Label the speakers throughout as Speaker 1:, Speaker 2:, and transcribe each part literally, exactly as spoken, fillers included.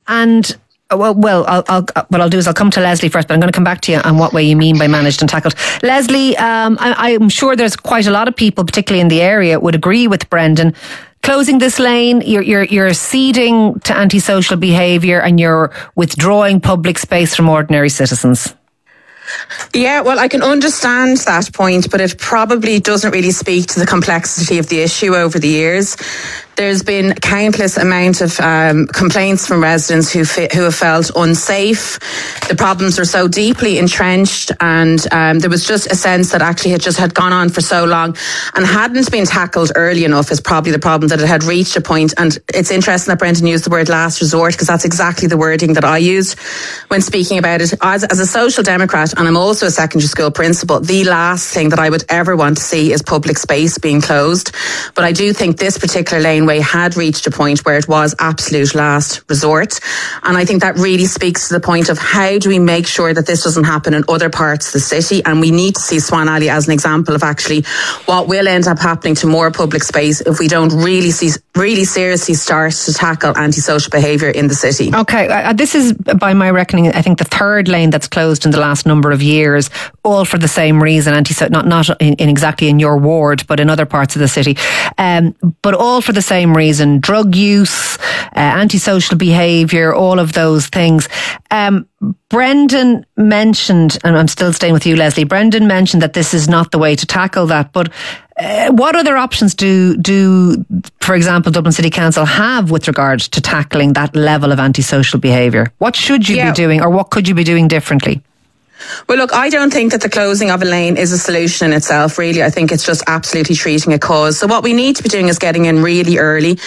Speaker 1: and Well, well, I'll, I'll, what I'll do is I'll come to Leslie first, but I'm going to come back to you on what way you mean by managed and tackled. Leslie, um, I, I'm sure there's quite a lot of people, particularly in the area, would agree with Brendan. Closing this lane, you're, you're, you're ceding to antisocial behaviour and you're withdrawing public space from ordinary citizens.
Speaker 2: Yeah, well, I can understand that point, but it probably doesn't really speak to the complexity of the issue over the years. There's been countless amount of um, complaints from residents who fi- who have felt unsafe. The problems are so deeply entrenched, and um, there was just a sense that actually it just had gone on for so long and hadn't been tackled early enough is probably the problem, that it had reached a point. And it's interesting that Brendan used the word last resort, because that's exactly the wording that I used when speaking about it. As, as a social democrat, and I'm also a secondary school principal, the last thing that I would ever want to see is public space being closed. But I do think this particular laneway had reached a point where it was absolute last resort. And I think that really speaks to the point of how do we make sure that this doesn't happen in other parts of the city. And we need to see Swan Alley as an example of actually what will end up happening to more public space if we don't really see, really seriously start to tackle antisocial behaviour in the city.
Speaker 1: Okay, uh, this is, by my reckoning, I think the third lane that's closed in the last number of years, all for the same reason, anti not not in, in exactly in your ward, but in other parts of the city, um, but all for the same reason: drug use, uh, antisocial behaviour, all of those things. Um, Brendan mentioned, and I'm still staying with you, Leslie. Brendan mentioned that this is not the way to tackle that, but uh, what other options do do, for example, Dublin City Council have with regard to tackling that level of antisocial behaviour? What should you yeah. be doing, or what could you be doing differently?
Speaker 2: Well, look, I don't think that the closing of a lane is a solution in itself, really. I think it's just absolutely treating a cause. So what we need to be doing is getting in really early.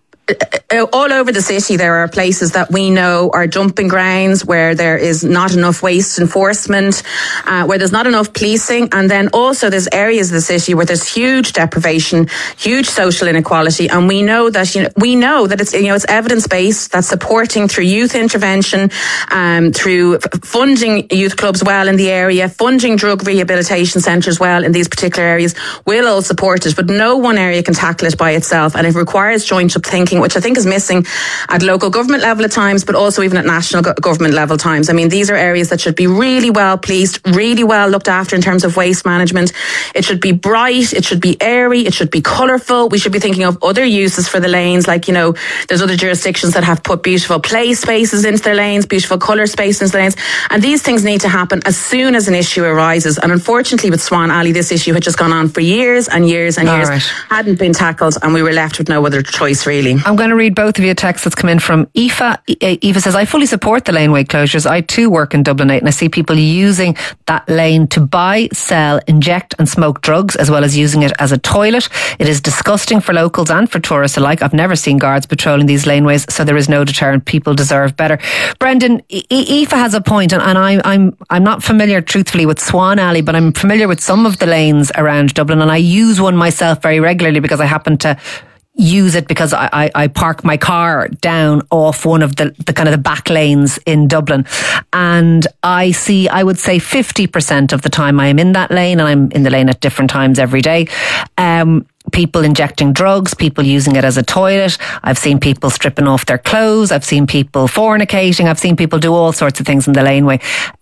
Speaker 2: All over the city, there are places that we know are dumping grounds where there is not enough waste enforcement, uh, where there's not enough policing. And then also there's areas of the city where there's huge deprivation, huge social inequality. And we know that, you know, we know that it's, you know, it's evidence-based, that supporting through youth intervention, um, through f- funding youth clubs well in the area, funding drug rehabilitation centres well in these particular areas will all support it. But no one area can tackle it by itself. And it requires joint up thinking, which I think is missing at local government level at times, but also even at national go- government level times. I mean, these are areas that should be really well policed, really well looked after in terms of waste management. It should be bright, it should be airy, it should be colourful. We should be thinking of other uses for the lanes, like, you know, there's other jurisdictions that have put beautiful play spaces into their lanes, beautiful colour spaces into their lanes. And these things need to happen as soon as an issue arises. And unfortunately with Swan Alley, this issue had just gone on for years and years and
Speaker 1: All
Speaker 2: years,
Speaker 1: right.
Speaker 2: hadn't been tackled, and we were left with no other choice, really.
Speaker 1: I'm going to read both of you a text that's come in from Aoife. Aoife says, I fully support the laneway closures. I too work in Dublin eight and I see people using that lane to buy, sell, inject and smoke drugs, as well as using it as a toilet. It is disgusting for locals and for tourists alike. I've never seen guards patrolling these laneways, so there is no deterrent. People deserve better. Brendan, Aoife has a point, and, and I, I'm I'm not familiar, truthfully, with Swan Alley, but I'm familiar with some of the lanes around Dublin, and I use one myself very regularly because I happen to use it because I, I, I park my car down off one of the, the kind of the back lanes in Dublin, and I see, I would say fifty percent of the time I am in that lane, and I'm in the lane at different times every day. Um, people injecting drugs, people using it as a toilet. I've seen people stripping off their clothes. I've seen people fornicating. I've seen people do all sorts of things in the laneway.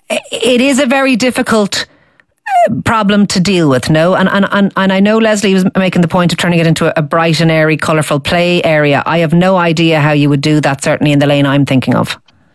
Speaker 1: It is a very difficult problem to deal with, no? And, and, and, and I know Leslie was making the point of turning it into a, a bright and airy, colourful play area. I have no idea how you would do that, certainly in the lane I'm thinking of.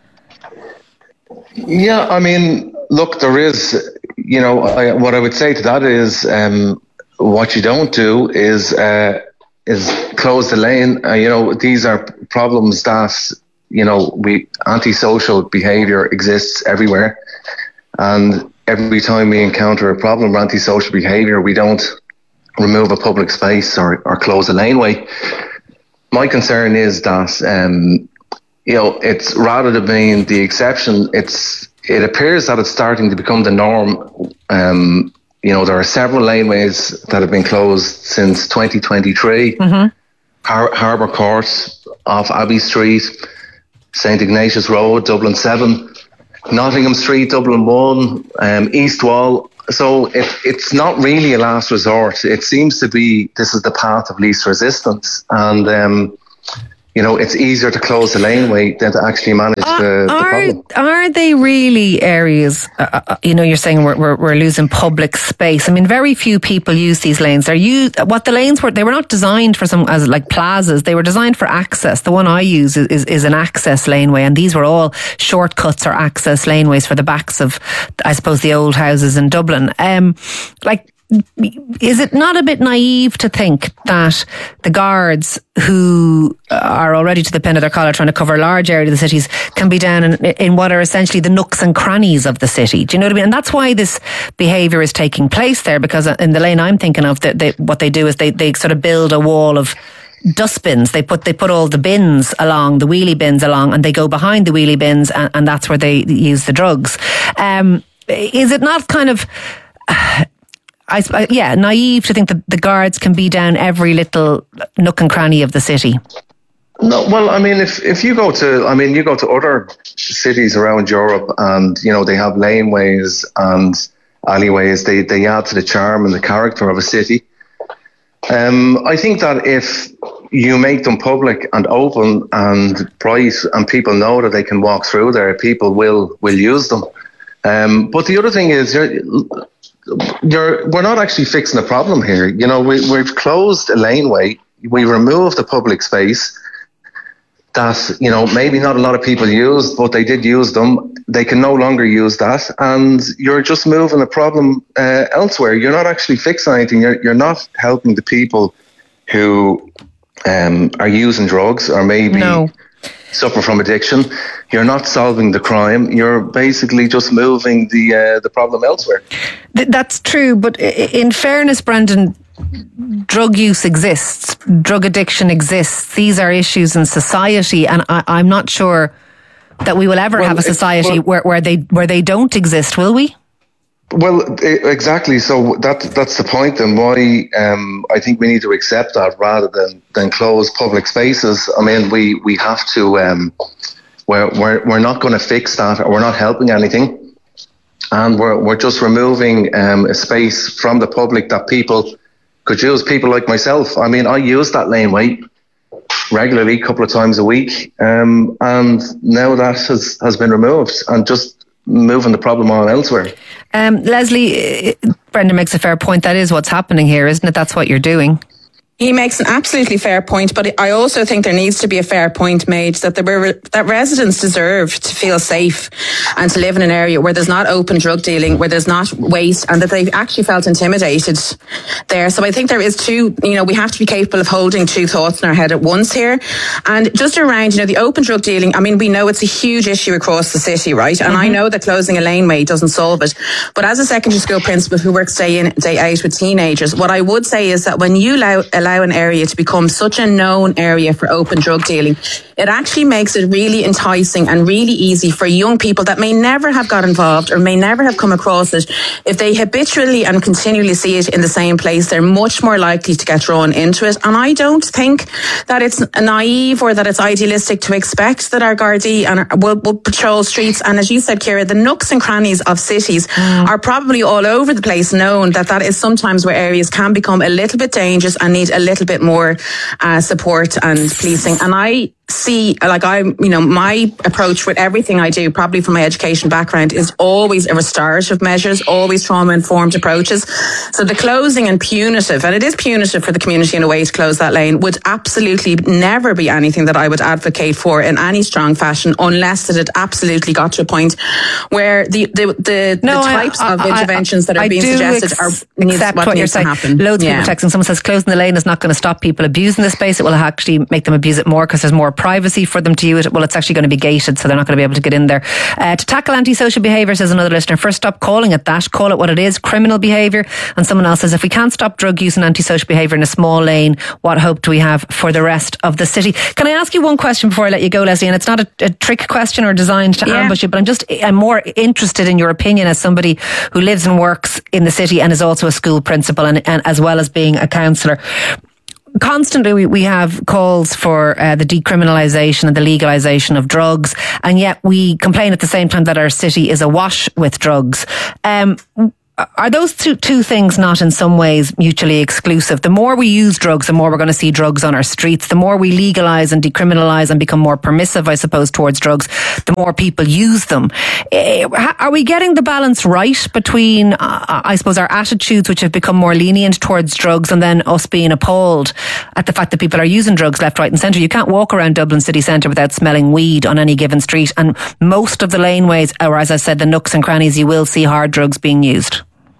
Speaker 3: Yeah, I mean, look, there is, you know, I, what I would say to that is um, what you don't do is uh, is close the lane. Uh, you know, these are problems that, you know, we antisocial behaviour exists everywhere. And every time we encounter a problem or antisocial behaviour, we don't remove a public space or, or close a laneway. My concern is that, um, you know, it's rather than being the exception, it's it appears that it's starting to become the norm. Um, you know, there are several laneways that have been closed since twenty twenty-three. Mm-hmm. Har- Harbour Court off Abbey Street, Saint Ignatius Road, Dublin seven, Nottingham Street, Dublin one, um, East Wall. So it, it's not really a last resort. It seems to be this is the path of least resistance. And, um, you know, it's easier to close the laneway than to actually manage
Speaker 1: are,
Speaker 3: the, the
Speaker 1: are,
Speaker 3: problem.
Speaker 1: Are they really areas, uh, uh, you know, you're saying we're, we're, we're losing public space. I mean, very few people use these lanes. They're used, what the lanes were, they were not designed for some, as like plazas. They were designed for access. The one I use is, is, is an access laneway, and these were all shortcuts or access laneways for the backs of, I suppose, the old houses in Dublin. Um, like, is it not a bit naive to think that the guards who are already to the pin of their collar trying to cover a large area of the cities can be down in, in what are essentially the nooks and crannies of the city? Do you know what I mean? And that's why this behaviour is taking place there, because in the lane I'm thinking of, they, what they do is they, they sort of build a wall of dustbins. They put they put all the bins along, the wheelie bins along, and they go behind the wheelie bins, and, and that's where they use the drugs. Um, is it not kind of... Uh, I, yeah, naive to think that the guards can be down every little nook and cranny of the city?
Speaker 3: No, well, I mean, if, if you go to, I mean, you go to other cities around Europe and, you know, they have laneways and alleyways, they, they add to the charm and the character of a city. Um, I think that if you make them public and open and bright and people know that they can walk through there, people will, will use them. Um, but the other thing is, you're, You're, we're not actually fixing the problem here. You know, we, we've closed a laneway. We removed the public space that, you know, maybe not a lot of people used, but they did use them. They can no longer use that. And you're just moving the problem uh, elsewhere. You're not actually fixing anything. You're, you're not helping the people who um, are using drugs or maybe... No. suffer from addiction. You're not solving the crime. You're basically just moving the uh, the problem elsewhere.
Speaker 1: Th- that's true, but in fairness, Brendan, drug use exists. Drug addiction exists. These are issues in society, and I, I'm not sure that we will ever well, have a society well, where, where they where they don't exist, will we?
Speaker 3: Well, exactly. So that that's the point, and why um, I think we need to accept that rather than, than close public spaces. I mean, we, we have to. Um, we're we're we're not going to fix that, or we're not helping anything, and we're we're just removing um, a space from the public that people could use. People like myself. I mean, I use that laneway regularly, a couple of times a week, um, and now that has has been removed, and just moving the problem on elsewhere.
Speaker 1: Um, Leslie, Brendan makes a fair point. That is what's happening here, isn't it? That's what you're doing.
Speaker 2: He makes an absolutely fair point, but I also think there needs to be a fair point made that there were, that residents deserve to feel safe and to live in an area where there's not open drug dealing, where there's not waste, and that they've actually felt intimidated there. So I think there is two, you know, we have to be capable of holding two thoughts in our head at once here. And just around, you know, the open drug dealing, I mean, we know it's a huge issue across the city, right? And mm-hmm. I know that closing a laneway doesn't solve it. But as a secondary school principal who works day in, day out with teenagers, what I would say is that when you allow, allow an area to become such a known area for open drug dealing, it actually makes it really enticing and really easy for young people that may never have got involved or may never have come across it. If they habitually and continually see it in the same place, they're much more likely to get drawn into it. And I don't think that it's naive or that it's idealistic to expect that our Gardaí and our, will, will patrol streets. And as you said, Ciara, the nooks and crannies of cities mm. are probably all over the place known that that is sometimes where areas can become a little bit dangerous and need a little bit more uh, support and policing. And I see, like I, you know, my approach with everything I do, probably from my education background, is always a restorative measures, always trauma-informed approaches. So the closing and punitive, and it is punitive for the community in a way to close that lane, would absolutely never be anything that I would advocate for in any strong fashion, unless that it absolutely got to a point where the the, the, no, the types I, I, of interventions I, I, that are I being suggested ex- are needs, what, what needs to happen.
Speaker 1: Loads of
Speaker 2: yeah.
Speaker 1: people texting. Someone says closing the lane is not going to stop people abusing the space. It will actually make them abuse it more because there's more privacy for them to use it. Well, it's actually going to be gated, so they're not going to be able to get in there. Uh, to tackle antisocial behaviour, says another listener, first stop calling it that. Call it what it is, criminal behaviour. And someone else says, if we can't stop drug use and antisocial behaviour in a small lane, what hope do we have for the rest of the city? Can I ask you one question before I let you go, Leslie? And it's not a, a trick question or designed to yeah. ambush you, but I'm just, I'm more interested in your opinion as somebody who lives and works in the city and is also a school principal and, and as well as being a counsellor. Constantly we, we have calls for uh, the decriminalisation and the legalisation of drugs, and yet we complain at the same time that our city is awash with drugs. Um, are those two, two things not in some ways mutually exclusive? The more we use drugs, the more we're going to see drugs on our streets. The more we legalise and decriminalise and become more permissive, I suppose, towards drugs, the more people use them. Are we getting the balance right between, uh, I suppose, our attitudes, which have become more lenient towards drugs, and then us being appalled at the fact that people are using drugs left, right and centre? You can't walk around Dublin city centre without smelling weed on any given street, and most of the laneways, or as I said, the nooks and crannies, you will see hard drugs being used.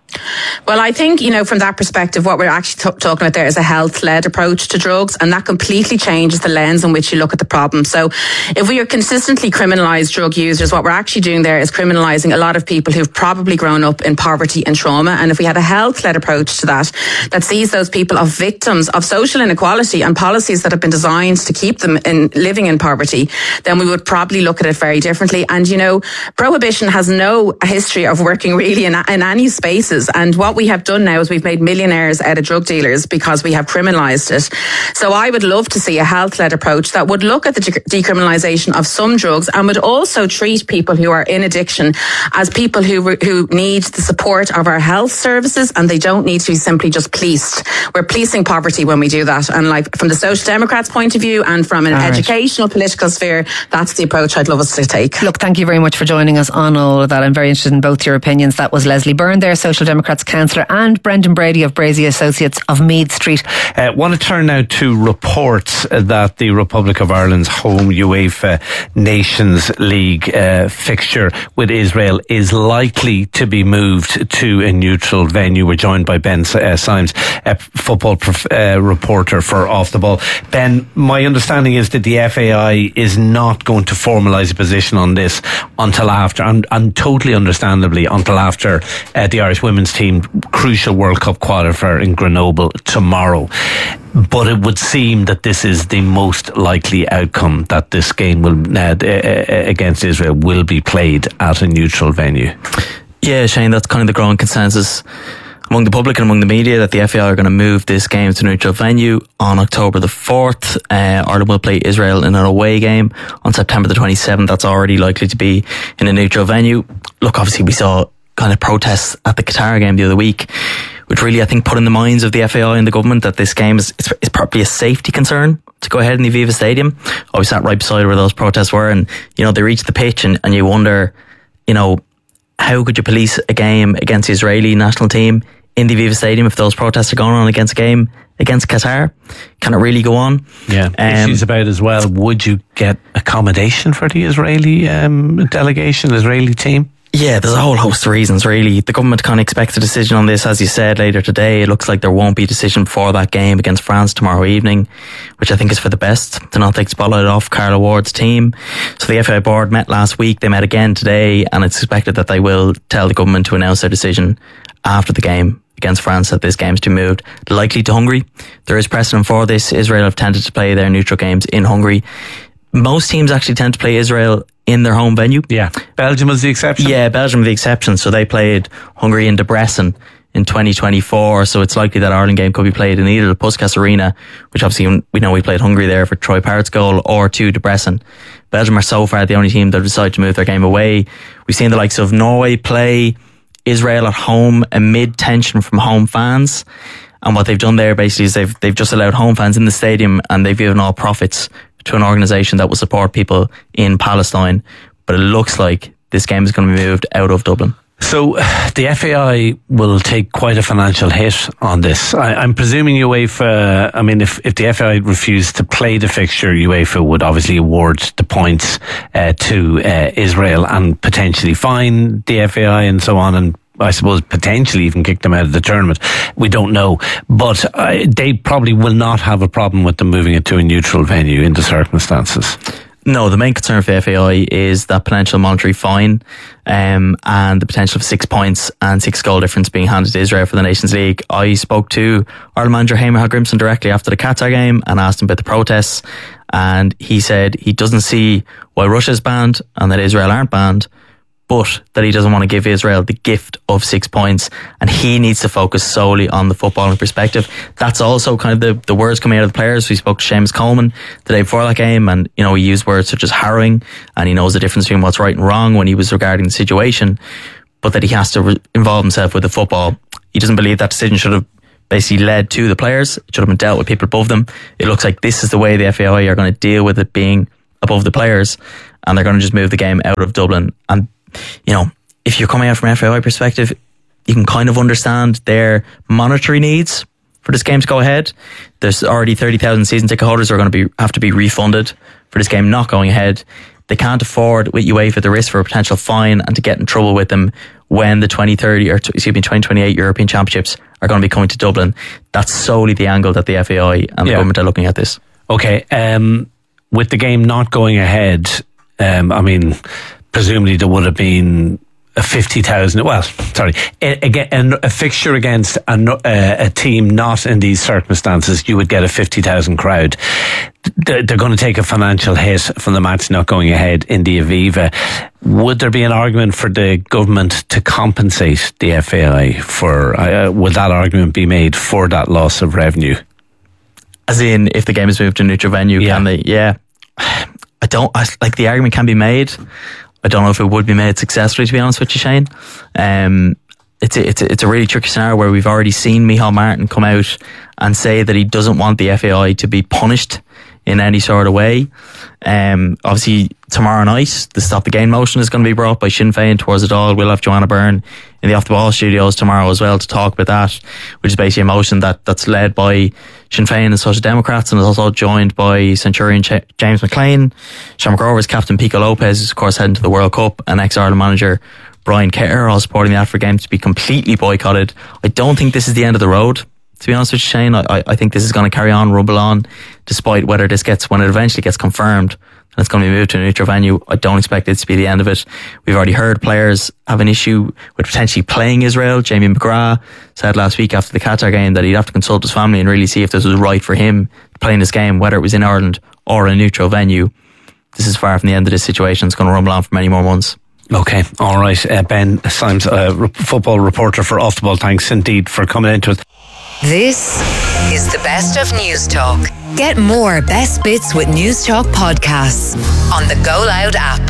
Speaker 2: Well, I think, you know, from that perspective, what we're actually t- talking about there is a health-led approach to drugs, and that completely changes the lens in which you look at the problem. So if we are consistently criminalise drug users, what we're actually doing there is criminalising a lot of people who've probably grown up in poverty and trauma. And if we had a health-led approach to that, that sees those people as victims of social inequality and policies that have been designed to keep them in living in poverty, then we would probably look at it very differently. And, you know, prohibition has no history of working really in, in any spaces. And what we have done now is we've made millionaires out of drug dealers because we have criminalised it. So I would love to see a health-led approach that would look at the de- decriminalisation of some drugs and would also treat people who are in addiction as people who who need the support of our health services, and they don't need to be simply just policed. We're policing poverty when we do that. And like from the Social Democrats' point of view and from an all educational, right. political sphere, that's the approach I'd love us to take.
Speaker 1: Look, thank you very much for joining us on all of that. I'm very interested in both your opinions. That was Leslie Byrne there, Social Democrats councillor, and Brendan Brady of Brazy Associates of Meath Street.
Speaker 4: I uh, want to turn now to reports that the Republic of Ireland's home UEFA Nations League uh, fixture with Israel is likely to be moved to a neutral venue. We're joined by Ben uh, Symes, a football prof- uh, reporter for Off the Ball. Ben, my understanding is that the F A I is not going to formalise a position on this until after, and, and totally understandably, until after uh, the Irish women's team crucial World Cup qualifier in Grenoble tomorrow. But it would seem that this is the most likely outcome, that this game will uh, against Israel will be played at a neutral venue.
Speaker 5: Yeah, Shane, that's kind of the growing consensus among the public and among the media that the F A I are going to move this game to a neutral venue on October the fourth. Uh, Ireland will play Israel in an away game on September the twenty-seventh. That's already likely to be in a neutral venue. Look, obviously we saw kind of protests at the Qatar game the other week, which really, I think, put in the minds of the F A I and the government that this game is, is, is probably a safety concern to go ahead in the Aviva Stadium. I was sat right beside where those protests were, and, you know, they reached the pitch and, and you wonder, you know, how could you police a game against the Israeli national team in the Aviva Stadium if those protests are going on against a game against Qatar? Can it really go on?
Speaker 4: Yeah, um, issues about as well, would you get accommodation for the Israeli um, delegation, Israeli team?
Speaker 5: Yeah, there's a whole host of reasons, really. The government kind of expects a decision on this, as you said, later today. It looks like there won't be a decision before that game against France tomorrow evening, which I think is for the best, to not take spotlight off Carla Ward's team. So the F A I board met last week, they met again today, and it's expected that they will tell the government to announce their decision after the game against France that this game's to be moved, likely to Hungary. There is precedent for this. Israel have tended to play their neutral games in Hungary. Most teams actually tend to play Israel in their home venue.
Speaker 4: Yeah. Belgium was the exception?
Speaker 5: Yeah, Belgium was the exception. So they played Hungary in Debrecen in twenty twenty-four. So it's likely that Ireland game could be played in either the Puskas Arena, which obviously we know we played Hungary there for Troy Parrott's goal, or to Debrecen. Belgium are so far the only team that have decided to move their game away. We've seen the likes of Norway play Israel at home amid tension from home fans. And what they've done there basically is they've they've just allowed home fans in the stadium, and they've given all profits to an organisation that will support people in Palestine. But it looks like this game is going to be moved out of Dublin.
Speaker 4: So the F A I will take quite a financial hit on this. I, I'm presuming UEFA, I mean, if, if the F A I refused to play the fixture, UEFA would obviously award the points uh, to uh, Israel and potentially fine the F A I and so on, and I suppose potentially even kick them out of the tournament. We don't know. But uh, they probably will not have a problem with them moving it to a neutral venue in the circumstances.
Speaker 5: No, the main concern for the F A I is that potential monetary fine um, and the potential of six points and six goal difference being handed to Israel for the Nations League. I spoke to Ireland manager Heimir Hallgrímsson directly after the Qatar game and asked him about the protests, and he said he doesn't see why Russia's banned and that Israel aren't banned, but that he doesn't want to give Israel the gift of six points, and he needs to focus solely on the footballing perspective. That's also kind of the, the words coming out of the players. We spoke to Seamus Coleman the day before that game, and, you know, he used words such as harrowing, and he knows the difference between what's right and wrong when he was regarding the situation. but that he has to re- involve himself with the football. He doesn't believe that decision should have basically led to the players. It should have been dealt with people above them. It looks like this is the way the F A I are going to deal with it being above the players, and they're going to just move the game out of Dublin. And, you know, if you're coming out from an F A I perspective, you can kind of understand their monetary needs for this game to go ahead. There's already thirty thousand season ticket holders who are going to be have to be refunded for this game not going ahead. They can't afford with UEFA the risk for a potential fine and to get in trouble with them when the twenty thirty or excuse me twenty twenty-eight European Championships are going to be coming to Dublin. That's solely the angle that the F A I and the
Speaker 4: yeah.
Speaker 5: government are looking at this.
Speaker 4: Okay, um, with the game not going ahead, um, I mean, presumably there would have been a fifty thousand, well, sorry, a, a, a fixture against a, a, a team not in these circumstances, you would get a fifty thousand crowd. They're, they're going to take a financial hit from the match not going ahead in the Aviva. Would there be an argument for the government to compensate the F A I for, uh, would that argument be made for that loss of revenue?
Speaker 5: As in, if the game is moved to a neutral venue,
Speaker 4: yeah.
Speaker 5: can they? Yeah. I don't, I, like the argument can be made. I don't know if it would be made successfully, to be honest with you, Shane. Um, it's a, it's a, it's a really tricky scenario where we've already seen Micheál Martin come out and say that he doesn't want the F A I to be punished in any sort of way. Um, obviously, tomorrow night, the Stop the Game motion is going to be brought by Sinn Féin towards it all. We'll have Joanna Byrne in the Off the Ball studios tomorrow as well to talk about that, which is basically a motion that, that's led by Sinn Féin and Social Democrats and is also joined by Centurion Ch- James McLean, Shamrock Rovers captain Pico Lopez, who's of course heading to the World Cup, and ex-Ireland manager Brian Kerr, all supporting the Africa Games to be completely boycotted. I don't think this is the end of the road, to be honest with you, Shane. I, I think this is going to carry on, rumble on, despite whether this gets, when it eventually gets confirmed and it's going to be moved to a neutral venue. I don't expect it to be the end of it. We've already heard players have an issue with potentially playing Israel. Jamie McGrath said last week after the Qatar game that he'd have to consult his family and really see if this was right for him playing this game, whether it was in Ireland or a neutral venue. This is far from the end of this situation. It's going to rumble on for many more months.
Speaker 4: Okay, all right. Uh, Ben Symes, uh, football reporter for Off the Ball, thanks indeed for coming into it.
Speaker 6: This is the Best of News Talk. Get more Best Bits with News Talk podcasts on the Go Loud app.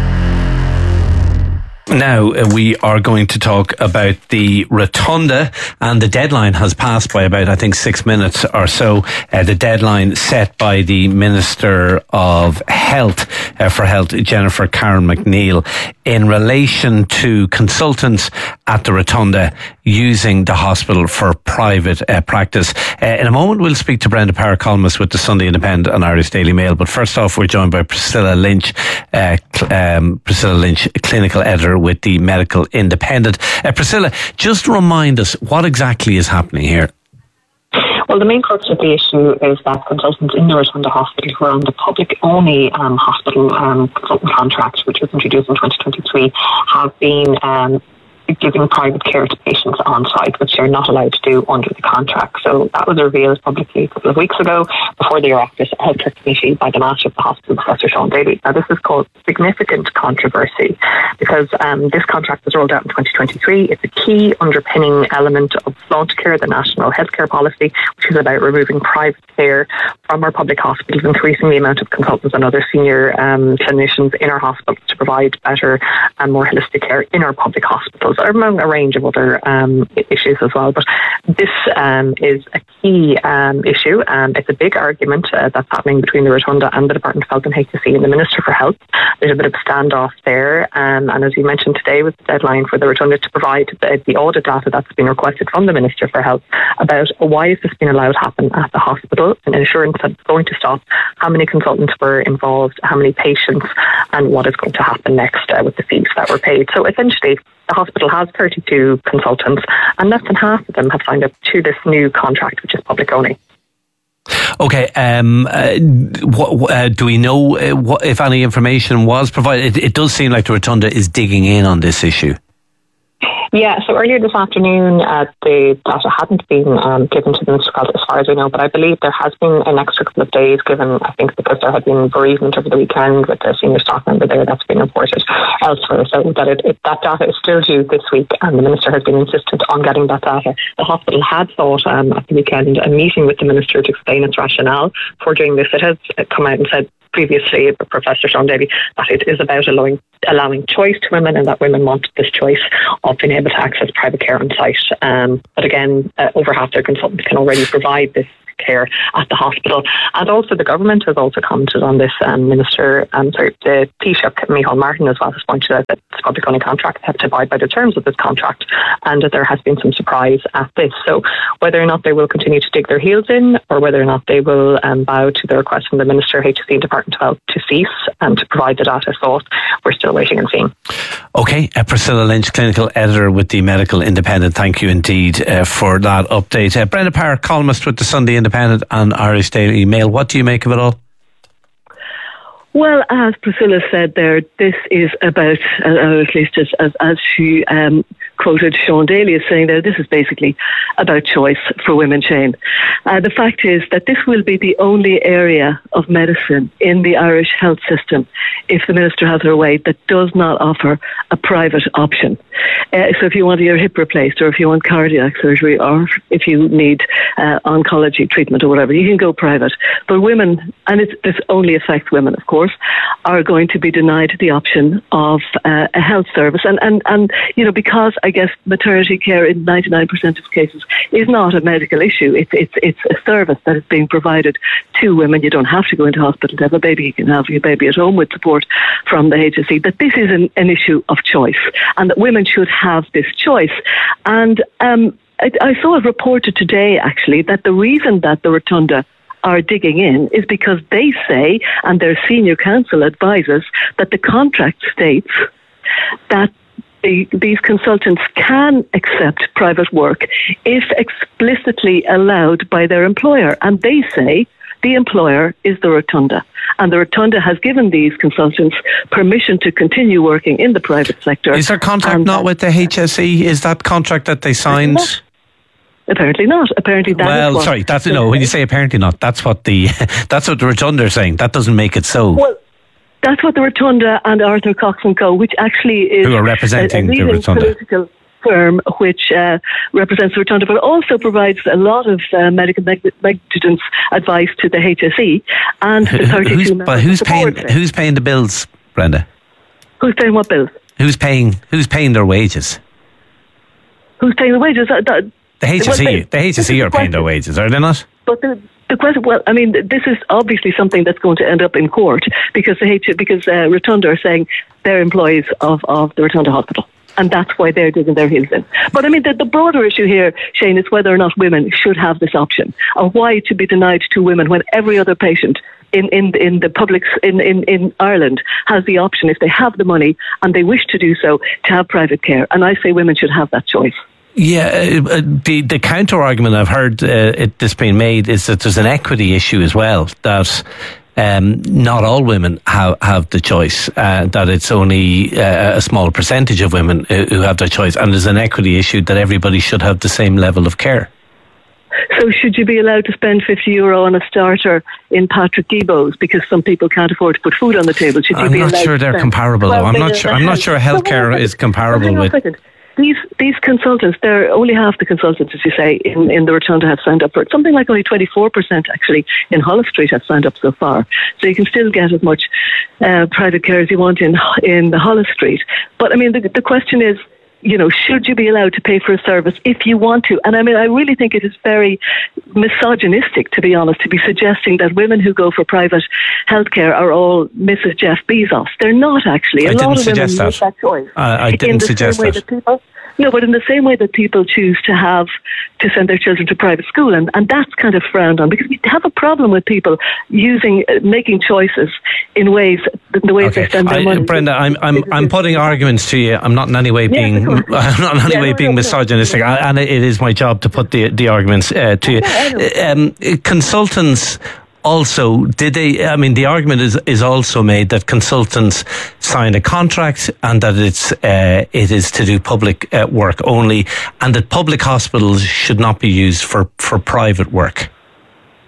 Speaker 4: Now uh, we are going to talk about the Rotunda, and the deadline has passed by about, I think, six minutes or so. Uh, the deadline set by the Minister of Health uh, for Health, Jennifer Karen McNeil, in relation to consultants at the Rotunda using the hospital for private uh, practice. Uh, in a moment, we'll speak to Brenda Power, columnist with the Sunday Independent and Irish Daily Mail. But first off, we're joined by Priscilla Lynch, uh, cl- um, Priscilla Lynch, clinical editor with the Medical Independent. Uh, Priscilla, just remind us what exactly is happening here.
Speaker 7: Well, the main crux of the issue is that consultants in the Rotunda Hospital who are on the public-only um, hospital um, consultant contract, which was introduced in twenty twenty-three, have been um, giving private care to patients on site, which they're not allowed to do under the contract. So that was revealed publicly a couple of weeks ago before the Oireachtas Healthcare Committee by the Master of the Hospital, Professor Sean Daly. Now, this has caused significant controversy because um, this contract was rolled out in twenty twenty-three. It's a key underpinning element of Flaunchcare, the national healthcare policy, which is about removing private care from our public hospitals, increasing the amount of consultants and other senior um, clinicians in our hospitals to provide better and more holistic care in our public hospitals, among a range of other um, issues as well. But this um, is a key um, issue, and it's a big argument uh, that's happening between the Rotunda and the Department of Health and H S E and the Minister for Health. There's a bit of a standoff there, um, and as you mentioned today, with the deadline for the Rotunda to provide the, the audit data that's been requested from the Minister for Health about why is this being allowed to happen at the hospital, an assurance that it's going to stop, how many consultants were involved, how many patients, and what is going to happen next uh, with the fees that were paid. So essentially, the hospital has thirty-two consultants, and less than half of them have signed up to this new contract, which is public only.
Speaker 4: Okay, um, uh, what, uh, do we know uh, what, if any information was provided? It, it does seem like the Rotunda is digging in on this issue.
Speaker 7: Yeah, so earlier this afternoon, uh, the data hadn't been um, given to the Minister for Health as far as I know, but I believe there has been an extra couple of days given, I think, because there had been bereavement over the weekend with the senior staff member there that's been reported elsewhere, so that it, it, that data is still due this week, and the Minister has been insistent on getting that data. The hospital had sought um, at the weekend a meeting with the Minister to explain its rationale for doing this. It has come out and said previously, Professor Sean Daly, that it is about allowing allowing choice to women, and that women want this choice of being able to access private care on site. Um, but again, uh, over half their consultants can already provide this care at the hospital. And also the government has also commented on this. Um, Minister, um, sorry, the Taoiseach, Micheál Martin, as well, has pointed out that public only contracts have to abide by the terms of this contract, and that there has been some surprise at this. So whether or not they will continue to dig their heels in, or whether or not they will um, bow to the request from the Minister, H S E and Department of Health to cease and to provide the data source, we're still waiting and seeing.
Speaker 4: Okay, uh, Priscilla Lynch, Clinical Editor with the Medical Independent, thank you indeed uh, for that update. Uh, Brenda Parr, columnist with the Sunday Independent and Irish Daily Mail. What do you make of it all?
Speaker 8: Well, as Priscilla said there, this is about, uh, at least as, as, as she um, quoted Sean Daly as saying there, this is basically about choice for women, Shane. Uh, the fact is that this will be the only area of medicine in the Irish health system, if the Minister has her way, that does not offer a private option. Uh, so if you want your hip replaced, or if you want cardiac surgery, or if you need uh, oncology treatment or whatever, you can go private. But women, and it, this only affects women, of course, are going to be denied the option of uh, a health service. And, and, and, you know, because I guess maternity care in ninety-nine percent of cases is not a medical issue. It's, it's, it's a service that is being provided to women. You don't have to go into hospital to have a baby. You can have your baby at home with support from the H S E. That this is an, an issue of choice, and that women should have this choice. And um, I, I saw it reported today, actually, that the reason that the Rotunda are digging in is because they say, and their senior counsel advises, that the contract states that the, these consultants can accept private work if explicitly allowed by their employer. And they say the employer is the Rotunda. And the Rotunda has given these consultants permission to continue working in the private sector.
Speaker 4: Is there contact not with the H S E? Is that contract that they signed?
Speaker 8: Not. Apparently not. Apparently that
Speaker 4: well,
Speaker 8: is what
Speaker 4: sorry, that's no. When you say apparently not, that's what the that's what the Rotunda are saying. That doesn't make it so.
Speaker 8: Well, that's what the Rotunda and Arthur Cox and Co., which actually is
Speaker 4: who are representing
Speaker 8: a, a
Speaker 4: the Rotunda
Speaker 8: political firm, which uh, represents the Rotunda, but also provides a lot of uh, medical negligence advice to the H S E and the thirty-two
Speaker 4: who's,
Speaker 8: members
Speaker 4: but who's
Speaker 8: of the
Speaker 4: paying?
Speaker 8: board.
Speaker 4: Who's paying the bills, Brenda?
Speaker 8: Who's paying what bills?
Speaker 4: Who's paying? Who's paying their wages?
Speaker 8: Who's paying the wages? That, that,
Speaker 4: The H S E,
Speaker 8: well,
Speaker 4: the H S E are paying their wages, are they not?
Speaker 8: But the, the question, well, I mean, this is obviously something that's going to end up in court because the H, because uh, Rotunda are saying they're employees of, of the Rotunda Hospital, and that's why they're digging their heels in. But I mean, the, the broader issue here, Shane, is whether or not women should have this option, or why it should be denied to women when every other patient in, in, in the public in, in, in Ireland has the option, if they have the money and they wish to do so, to have private care. And I say women should have that choice.
Speaker 4: Yeah, uh, the the counter argument I've heard uh, it, this being made is that there's an equity issue as well, that um, not all women have, have the choice, uh, that it's only uh, a small percentage of women who have the choice, and there's an equity issue that everybody should have the same level of care.
Speaker 8: So should you be allowed to spend fifty euro on a starter in Patrick Guibo's because some people can't afford to put food on the table? Should you
Speaker 4: I'm
Speaker 8: be
Speaker 4: not
Speaker 8: allowed
Speaker 4: sure they're comparable though. I'm not sure. I'm not sure healthcare is comparable with.
Speaker 8: These these consultants, they're only half the consultants, as you say, in, in the Rotunda have signed up for it. Something like only twenty-four percent actually in Holles Street have signed up so far. So you can still get as much uh, private care as you want in in the Holles Street. But I mean, the, the question is, you know, should you be allowed to pay for a service if you want to? And I mean, I really think it is very misogynistic, to be honest, to be suggesting that women who go for private healthcare are all Missus Jeff Bezos. They're not actually. A
Speaker 4: I
Speaker 8: lot
Speaker 4: didn't
Speaker 8: of women
Speaker 4: suggest that.
Speaker 8: make that choice.
Speaker 4: Uh, I didn't
Speaker 8: in the
Speaker 4: suggest
Speaker 8: same way
Speaker 4: that.
Speaker 8: that people, no, but in the same way that people choose to have to send their children to private school, and, and that's kind of frowned on because we have a problem with people using uh, making choices in ways the ways
Speaker 4: Okay.
Speaker 8: they spend their
Speaker 4: I,
Speaker 8: money.
Speaker 4: Brenda, I'm I'm I'm putting arguments to you. I'm not in any way being
Speaker 8: Yeah,
Speaker 4: I'm not in any
Speaker 8: Yeah,
Speaker 4: way
Speaker 8: no,
Speaker 4: being
Speaker 8: no, no.
Speaker 4: misogynistic, I- and it is my job to put the the arguments uh, to you. Um, consultants. Also, did they? I mean, the argument is is also made that consultants sign a contract and that it's uh, it is to do public uh, work only, and that public hospitals should not be used for, for private work.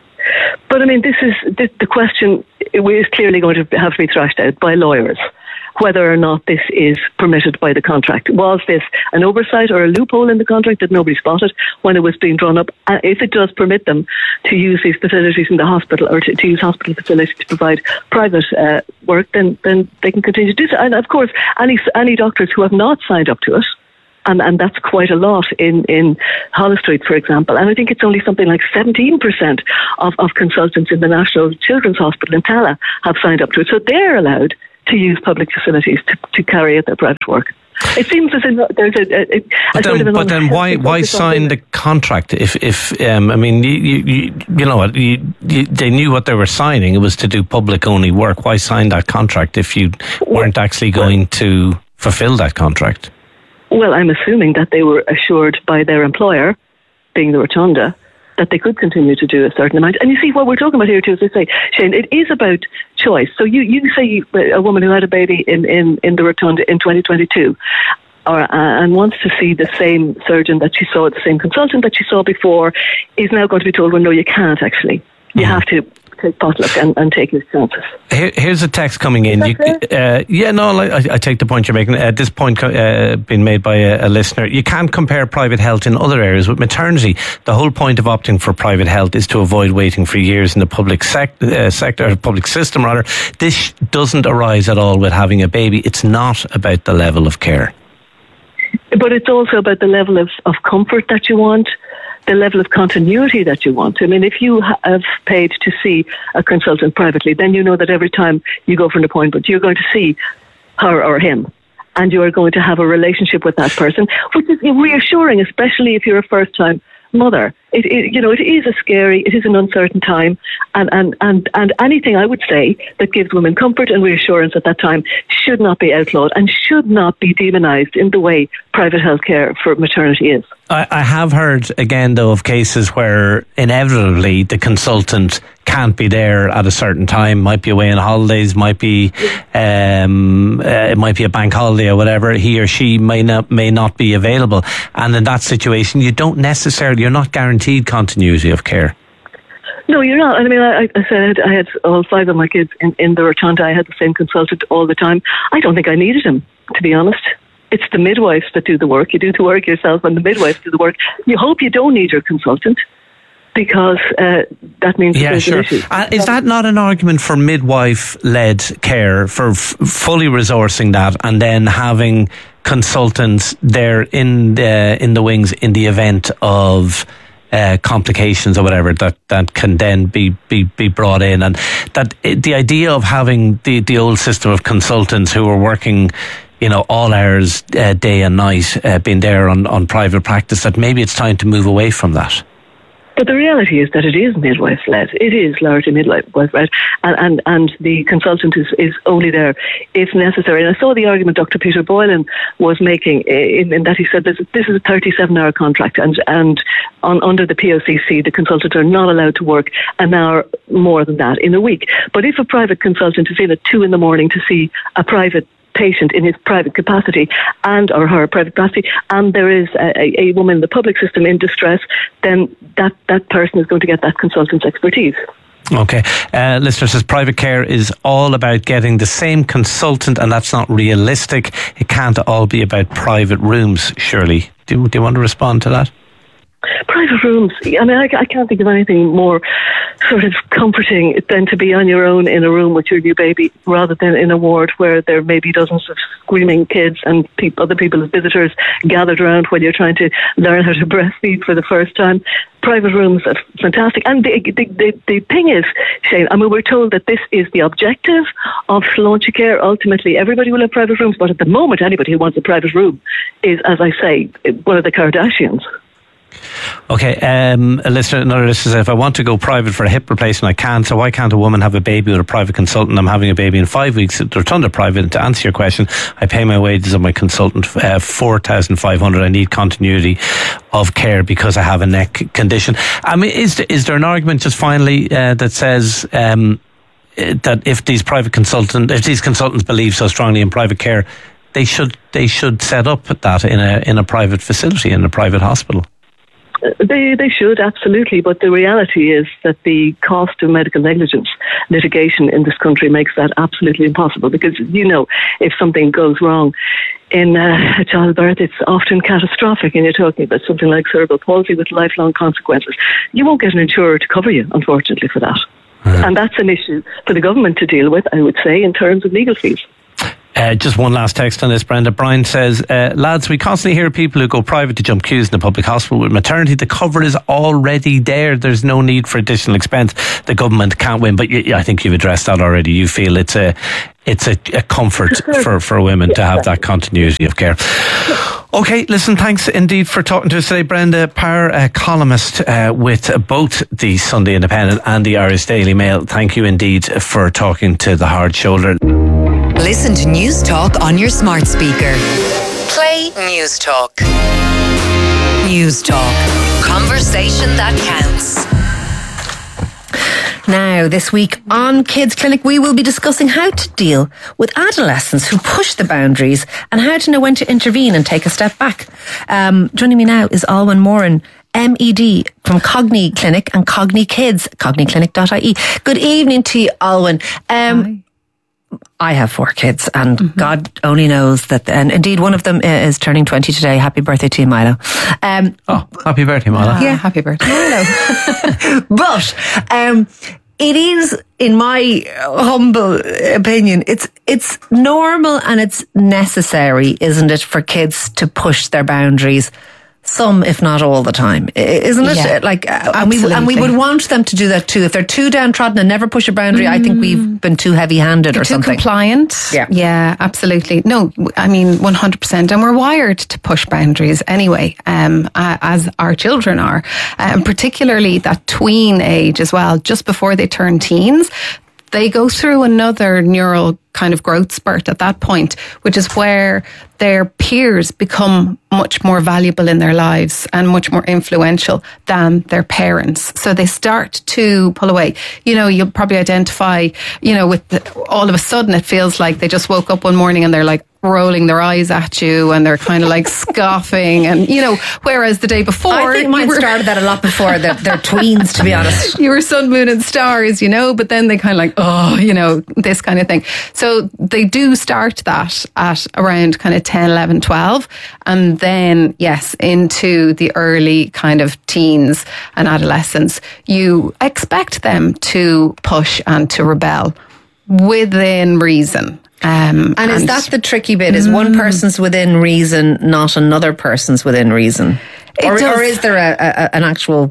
Speaker 8: But I mean, this is the, the question is clearly going to have to be thrashed out by lawyers. whether or not this is permitted by the contract. Was this an oversight or a loophole in the contract that nobody spotted when it was being drawn up? Uh, if it does permit them to use these facilities in the hospital, or to, to use hospital facilities to provide private uh, work, then then they can continue to do so. And of course, any any doctors who have not signed up to it, And, and that's quite a lot in, in Holles Street, for example. And I think it's only something like seventeen percent of, of consultants in the National Children's Hospital in Tala have signed up to it. So they're allowed to use public facilities to, to carry out their private work. It seems as if there's a, a, a
Speaker 4: but
Speaker 8: sort
Speaker 4: then,
Speaker 8: of
Speaker 4: but then why why sign the contract if if um, I mean you you you know what you, you, they knew what they were signing. It was to do public only work. Why sign that contract if you weren't actually going to fulfil that contract?
Speaker 8: Well, I'm assuming that they were assured by their employer, being the Rotunda, that they could continue to do a certain amount. And you see, what we're talking about here too, as I say, Shane, it is about choice. So you, you say a woman who had a baby in, in, in the Rotunda in twenty twenty-two or, uh, and wants to see the same surgeon that she saw, the same consultant that she saw before, is now going to be told, well, no, you can't actually. You mm-hmm. have to take potluck and, and take his chances.
Speaker 4: Here, here's a text coming in. You, uh, yeah, no, I, I take the point you're making. Uh, this point uh, being made by a, a listener. You can't compare private health in other areas with maternity. The whole point of opting for private health is to avoid waiting for years in the public sec- uh, sector, or public system rather. This doesn't arise at all with having a baby. It's not about the level of care.
Speaker 8: But it's also about the level of, of comfort that you want, the level of continuity that you want. I mean, if you have paid to see a consultant privately, then you know that every time you go for an appointment, you're going to see her or him, and you are going to have a relationship with that person, which is reassuring, especially if you're a first-time mother. It, it, you know, it is a scary, it is an uncertain time, and, and, and, and anything, I would say, that gives women comfort and reassurance at that time should not be outlawed and should not be demonised in the way private healthcare for maternity is.
Speaker 4: I, I have heard, again, though, of cases where inevitably the consultant can't be there at a certain time, might be away on holidays, might be um, uh, it might be a bank holiday or whatever. He or she may not may not be available, and in that situation, you don't necessarily, you're not guaranteed continuity of care.
Speaker 8: No, you're not. I mean, I, I said I had all five of my kids in, in the Rotunda. I had the same consultant all the time. I don't think I needed him, to be honest. It's the midwives that do the work. You do the work yourself, and the midwives do the work. You hope you don't need your consultant, because uh, that means
Speaker 4: yeah,
Speaker 8: there's
Speaker 4: sure.
Speaker 8: an issue.
Speaker 4: Uh, is that not an argument for midwife-led care, for f- fully resourcing that and then having consultants there in the, in the wings in the event of uh, complications or whatever that, that can then be, be, be brought in? And that it, the idea of having the, the old system of consultants who are working, you know, all hours, uh, day and night, uh, being there on, on private practice, that maybe it's time to move away from that.
Speaker 8: But the reality is that it is midwife-led. It is largely midwife-led. And, and, and the consultant is, is only there if necessary. And I saw the argument Doctor Peter Boylan was making in, in that he said this, this is a thirty-seven hour contract, and, and on, under the P O C C, the consultants are not allowed to work an hour more than that in a week. But if a private consultant is in at two in the morning to see a private patient in his private capacity and or her private capacity, and there is a, a woman in the public system in distress, then that, that person is going to get that consultant's expertise.
Speaker 4: Okay. Uh, listener says private care is all about getting the same consultant, and that's not realistic. It can't all be about private rooms, surely. Do, do you want to respond to that?
Speaker 8: Private rooms, I mean, I, I can't think of anything more sort of comforting than to be on your own in a room with your new baby, rather than in a ward where there may be dozens of screaming kids and people, other people as visitors gathered around when you're trying to learn how to breastfeed for the first time. Private rooms are fantastic. And the, the, the, the thing is, Shane, I mean, we're told that this is the objective of Sláinte Care. Ultimately, everybody will have private rooms, but at the moment, anybody who wants a private room is, as I say, one of the Kardashians.
Speaker 4: Okay, um, a listener, another listener says, if I want to go private for a hip replacement, I can. So why can't a woman have a baby with a private consultant? I'm having a baby in five weeks at Rotunda Private. And to answer your question, I pay my wages of my consultant uh, four thousand five hundred. I need continuity of care because I have a neck condition. I mean, is there, is there an argument just finally uh, that says um, that if these private consultant, if these consultants believe so strongly in private care, they should they should set up that in a in a private facility, in a private hospital?
Speaker 8: They they should, absolutely, but the reality is that the cost of medical negligence litigation in this country makes that absolutely impossible, because, you know, if something goes wrong in uh, a childbirth, it's often catastrophic, and you're talking about something like cerebral palsy with lifelong consequences. You won't get an insurer to cover you, unfortunately, for that. Mm. And that's an issue for the government to deal with, I would say, in terms of legal fees.
Speaker 4: Uh, just one last text on this, Brenda. Brian says, uh, lads, we constantly hear people who go private to jump queues in the public hospital with maternity. The cover is already there. There's no need for additional expense. The government can't win. But you, I think you've addressed that already. You feel it's a it's a, a comfort for, for women to have that continuity of care. Okay, listen, thanks indeed for talking to us today. Brenda Power, a columnist uh, with both the Sunday Independent and the Irish Daily Mail. Thank you indeed for talking to The Hard Shoulder.
Speaker 6: Listen to News Talk on your smart speaker. Play News Talk. News Talk. Conversation that counts.
Speaker 1: Now, this week on Kids Clinic, we will be discussing how to deal with adolescents who push the boundaries and how to know when to intervene and take a step back. Um, joining me now is Alwyn Moran, M E D from Cogni Clinic and Cogni Kids, cogni clinic dot I E. Good evening to you, Alwyn. Um,
Speaker 9: Hi.
Speaker 1: I have four kids, and mm-hmm. God only knows that, and indeed one of them is turning twenty today. Happy birthday to you, Milo. Um,
Speaker 4: oh, happy birthday, Milo.
Speaker 9: Uh, yeah, happy birthday,
Speaker 1: Milo. But um, it is, in my humble opinion, it's it's normal and it's necessary, isn't it, for kids to push their boundaries? Some, if not all the time, isn't it?
Speaker 9: Yeah,
Speaker 1: like, uh, and we and we would want them to do that too. If they're too downtrodden and never push a boundary, mm. I think we've been too heavy-handed
Speaker 9: You're
Speaker 1: or
Speaker 9: too
Speaker 1: something.
Speaker 9: Compliant.
Speaker 1: Yeah,
Speaker 9: yeah, absolutely. No, I mean one hundred percent. And we're wired to push boundaries anyway, um, as our children are, and um, particularly that tween age as well, just before they turn teens. They go through another neural kind of growth spurt at that point, which is where their peers become much more valuable in their lives and much more influential than their parents. So they start to pull away. You know, you'll probably identify, you know, with the, all of a sudden it feels like they just woke up one morning and they're like rolling their eyes at you and they're kind of like scoffing, and you know, whereas the day before,
Speaker 1: I think mine started that a lot before they're, they're tweens, to be honest.
Speaker 9: You were sun, moon and stars, you know, but then they kind of like, oh, you know, this kind of thing. So they do start that at around kind of ten, eleven, twelve, and then yes, into the early kind of teens and adolescence, you expect them to push and to rebel within reason. Um,
Speaker 1: and, and is that the tricky bit? Is mm, one person's within reason, not another person's within reason? Or, or is there a, a, an actual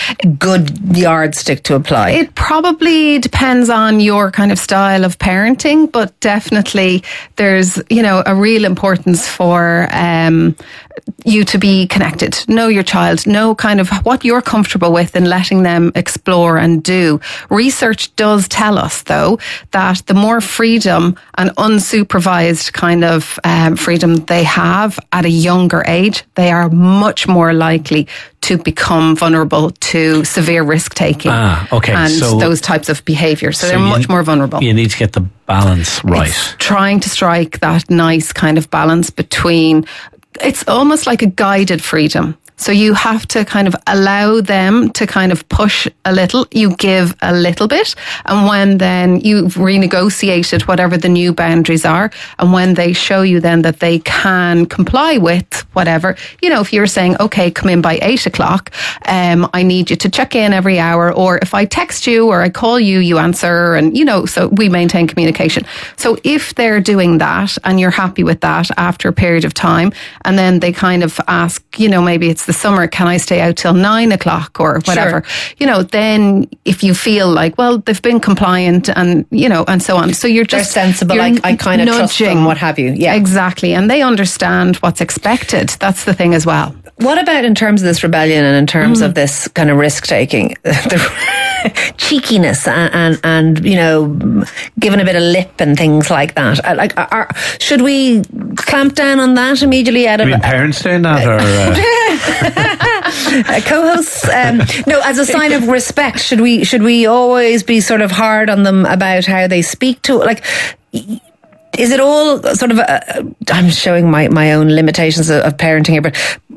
Speaker 1: good yardstick to apply?
Speaker 9: It probably depends on your kind of style of parenting, but definitely there's, you know, a real importance for um, you to be connected. Know your child, know kind of what you're comfortable with and letting them explore and do. Research does tell us, though, that the more freedom and unsupervised kind of um, freedom they have at a younger age, they are much more likely to become vulnerable to severe risk taking
Speaker 4: ah, okay.
Speaker 9: and
Speaker 4: so,
Speaker 9: those types of behaviour. So, so they're
Speaker 4: you,
Speaker 9: much more vulnerable.
Speaker 4: You need to get the balance right.
Speaker 9: It's trying to strike that nice kind of balance between, it's almost like a guided freedom. So you have to kind of allow them to kind of push a little, you give a little bit, and when then you've renegotiated whatever the new boundaries are, and when they show you then that they can comply with whatever, you know, if you're saying, okay, come in by eight o'clock, um, I need you to check in every hour, or if I text you or I call you, you answer, and, you know, so we maintain communication. So if they're doing that and you're happy with that after a period of time, and then they kind of ask, you know, maybe it's the summer, can I stay out till nine o'clock or whatever? Sure. You know, then if you feel like, well, they've been compliant and, you know, and so on. So you're just
Speaker 1: They're sensible. I, I kind of trust them, what have you. Yeah,
Speaker 9: exactly. And they understand what's expected. That's the thing as well.
Speaker 1: What about in terms of this rebellion and in terms mm. of this kind of risk taking? The cheekiness and, and, and, you know, giving a bit of lip and things like that. Like, are, should we clamp down on that immediately? Out of
Speaker 4: I mean, parents doing that, or
Speaker 1: uh... co-hosts? Um, no, as a sign of respect, should we should we always be sort of hard on them about how they speak to, like? Is it all sort of? A, I'm showing my my own limitations of, of parenting here, but.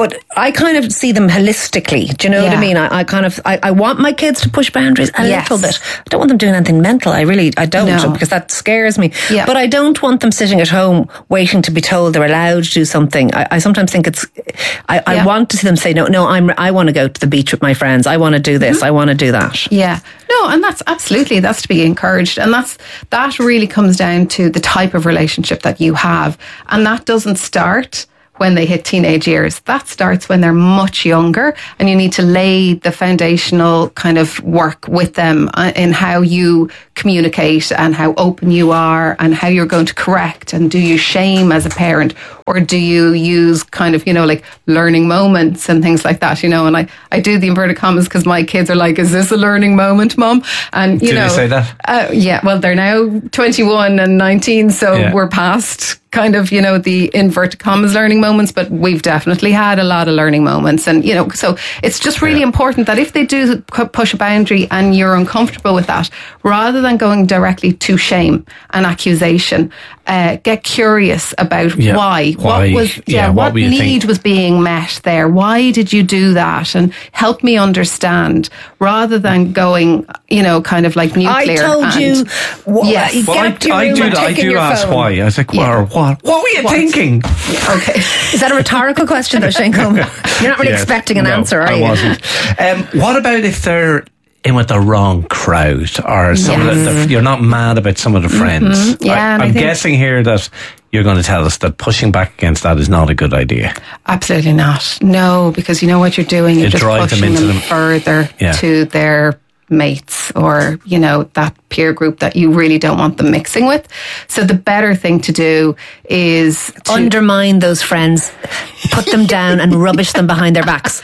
Speaker 1: but I kind of see them holistically. Do you know
Speaker 9: Yeah.
Speaker 1: what I mean? I, I kind of, I, I want my kids to push boundaries a
Speaker 9: Yes.
Speaker 1: little bit. I don't want them doing anything mental. I really, I don't,
Speaker 9: No.
Speaker 1: because that scares me.
Speaker 9: Yeah.
Speaker 1: But I don't want them sitting at home waiting to be told they're allowed to do something. I, I sometimes think it's, I, I
Speaker 9: Yeah.
Speaker 1: want to see them say, no, no, I'm, I want to go to the beach with my friends. I want to do this.
Speaker 9: Mm-hmm.
Speaker 1: I want to do that.
Speaker 9: Yeah. No, and that's absolutely, that's to be encouraged. And that's, that really comes down to the type of relationship that you have. And that doesn't start when they hit teenage years. That starts when they're much younger, and you need to lay the foundational kind of work with them in how you communicate and how open you are and how you're going to correct. And do you shame as a parent, or do you use kind of, you know, like learning moments and things like that, you know? And I, I do the inverted commas because my kids are like, is this a learning moment, Mum? And, you
Speaker 4: Did
Speaker 9: know,
Speaker 4: they say that?
Speaker 9: Uh, yeah, well, they're now twenty-one and nineteen, so
Speaker 4: Yeah.
Speaker 9: we're past kind of, you know, the inverted commas learning moments, but we've definitely had a lot of learning moments. And, you know, so it's just really
Speaker 4: Yeah.
Speaker 9: important that if they do pu- push a boundary and you're uncomfortable with that, rather than going directly to shame and accusation, uh, get curious about
Speaker 4: Yeah.
Speaker 9: why.
Speaker 4: Why?
Speaker 9: What was,
Speaker 4: Yeah,
Speaker 9: yeah,
Speaker 4: what
Speaker 9: what
Speaker 4: were you
Speaker 9: need
Speaker 4: thinking?
Speaker 9: was being met there? Why did you do that? And help me understand, rather than going, you know, kind of like nuclear.
Speaker 1: I told
Speaker 9: and-
Speaker 1: you. Wh-
Speaker 9: Yes.
Speaker 1: Get
Speaker 4: Well, I,
Speaker 1: up to your
Speaker 4: I
Speaker 1: room
Speaker 4: do,
Speaker 1: and
Speaker 4: I
Speaker 1: take in
Speaker 4: do
Speaker 1: your
Speaker 4: ask
Speaker 1: phone.
Speaker 4: why. I was like,
Speaker 9: Yeah.
Speaker 4: what, what, what were you
Speaker 9: What?
Speaker 4: thinking?
Speaker 9: Okay.
Speaker 1: Is that a rhetorical question though, Shane Coleman? You're not really
Speaker 4: Yes.
Speaker 1: expecting an
Speaker 4: No,
Speaker 1: answer, are
Speaker 4: I
Speaker 1: you?
Speaker 4: wasn't. Um, what about if they're in with the wrong crowd, or some of the, the, you're not mad about some of the friends?
Speaker 9: Yeah,
Speaker 4: I,
Speaker 9: and I
Speaker 4: I'm
Speaker 9: think-
Speaker 4: guessing here that you're going to tell us that pushing back against that is not a good idea.
Speaker 9: Absolutely not. No, because you know what you're doing. You're
Speaker 4: You
Speaker 9: just
Speaker 4: drive them
Speaker 9: pushing
Speaker 4: into
Speaker 9: them,
Speaker 4: them.
Speaker 9: further
Speaker 4: Yeah.
Speaker 9: to their mates, or, you know, that peer group that you really don't want them mixing with. So the better thing to do is to
Speaker 1: Undermine those friends, put them down and rubbish them behind their backs.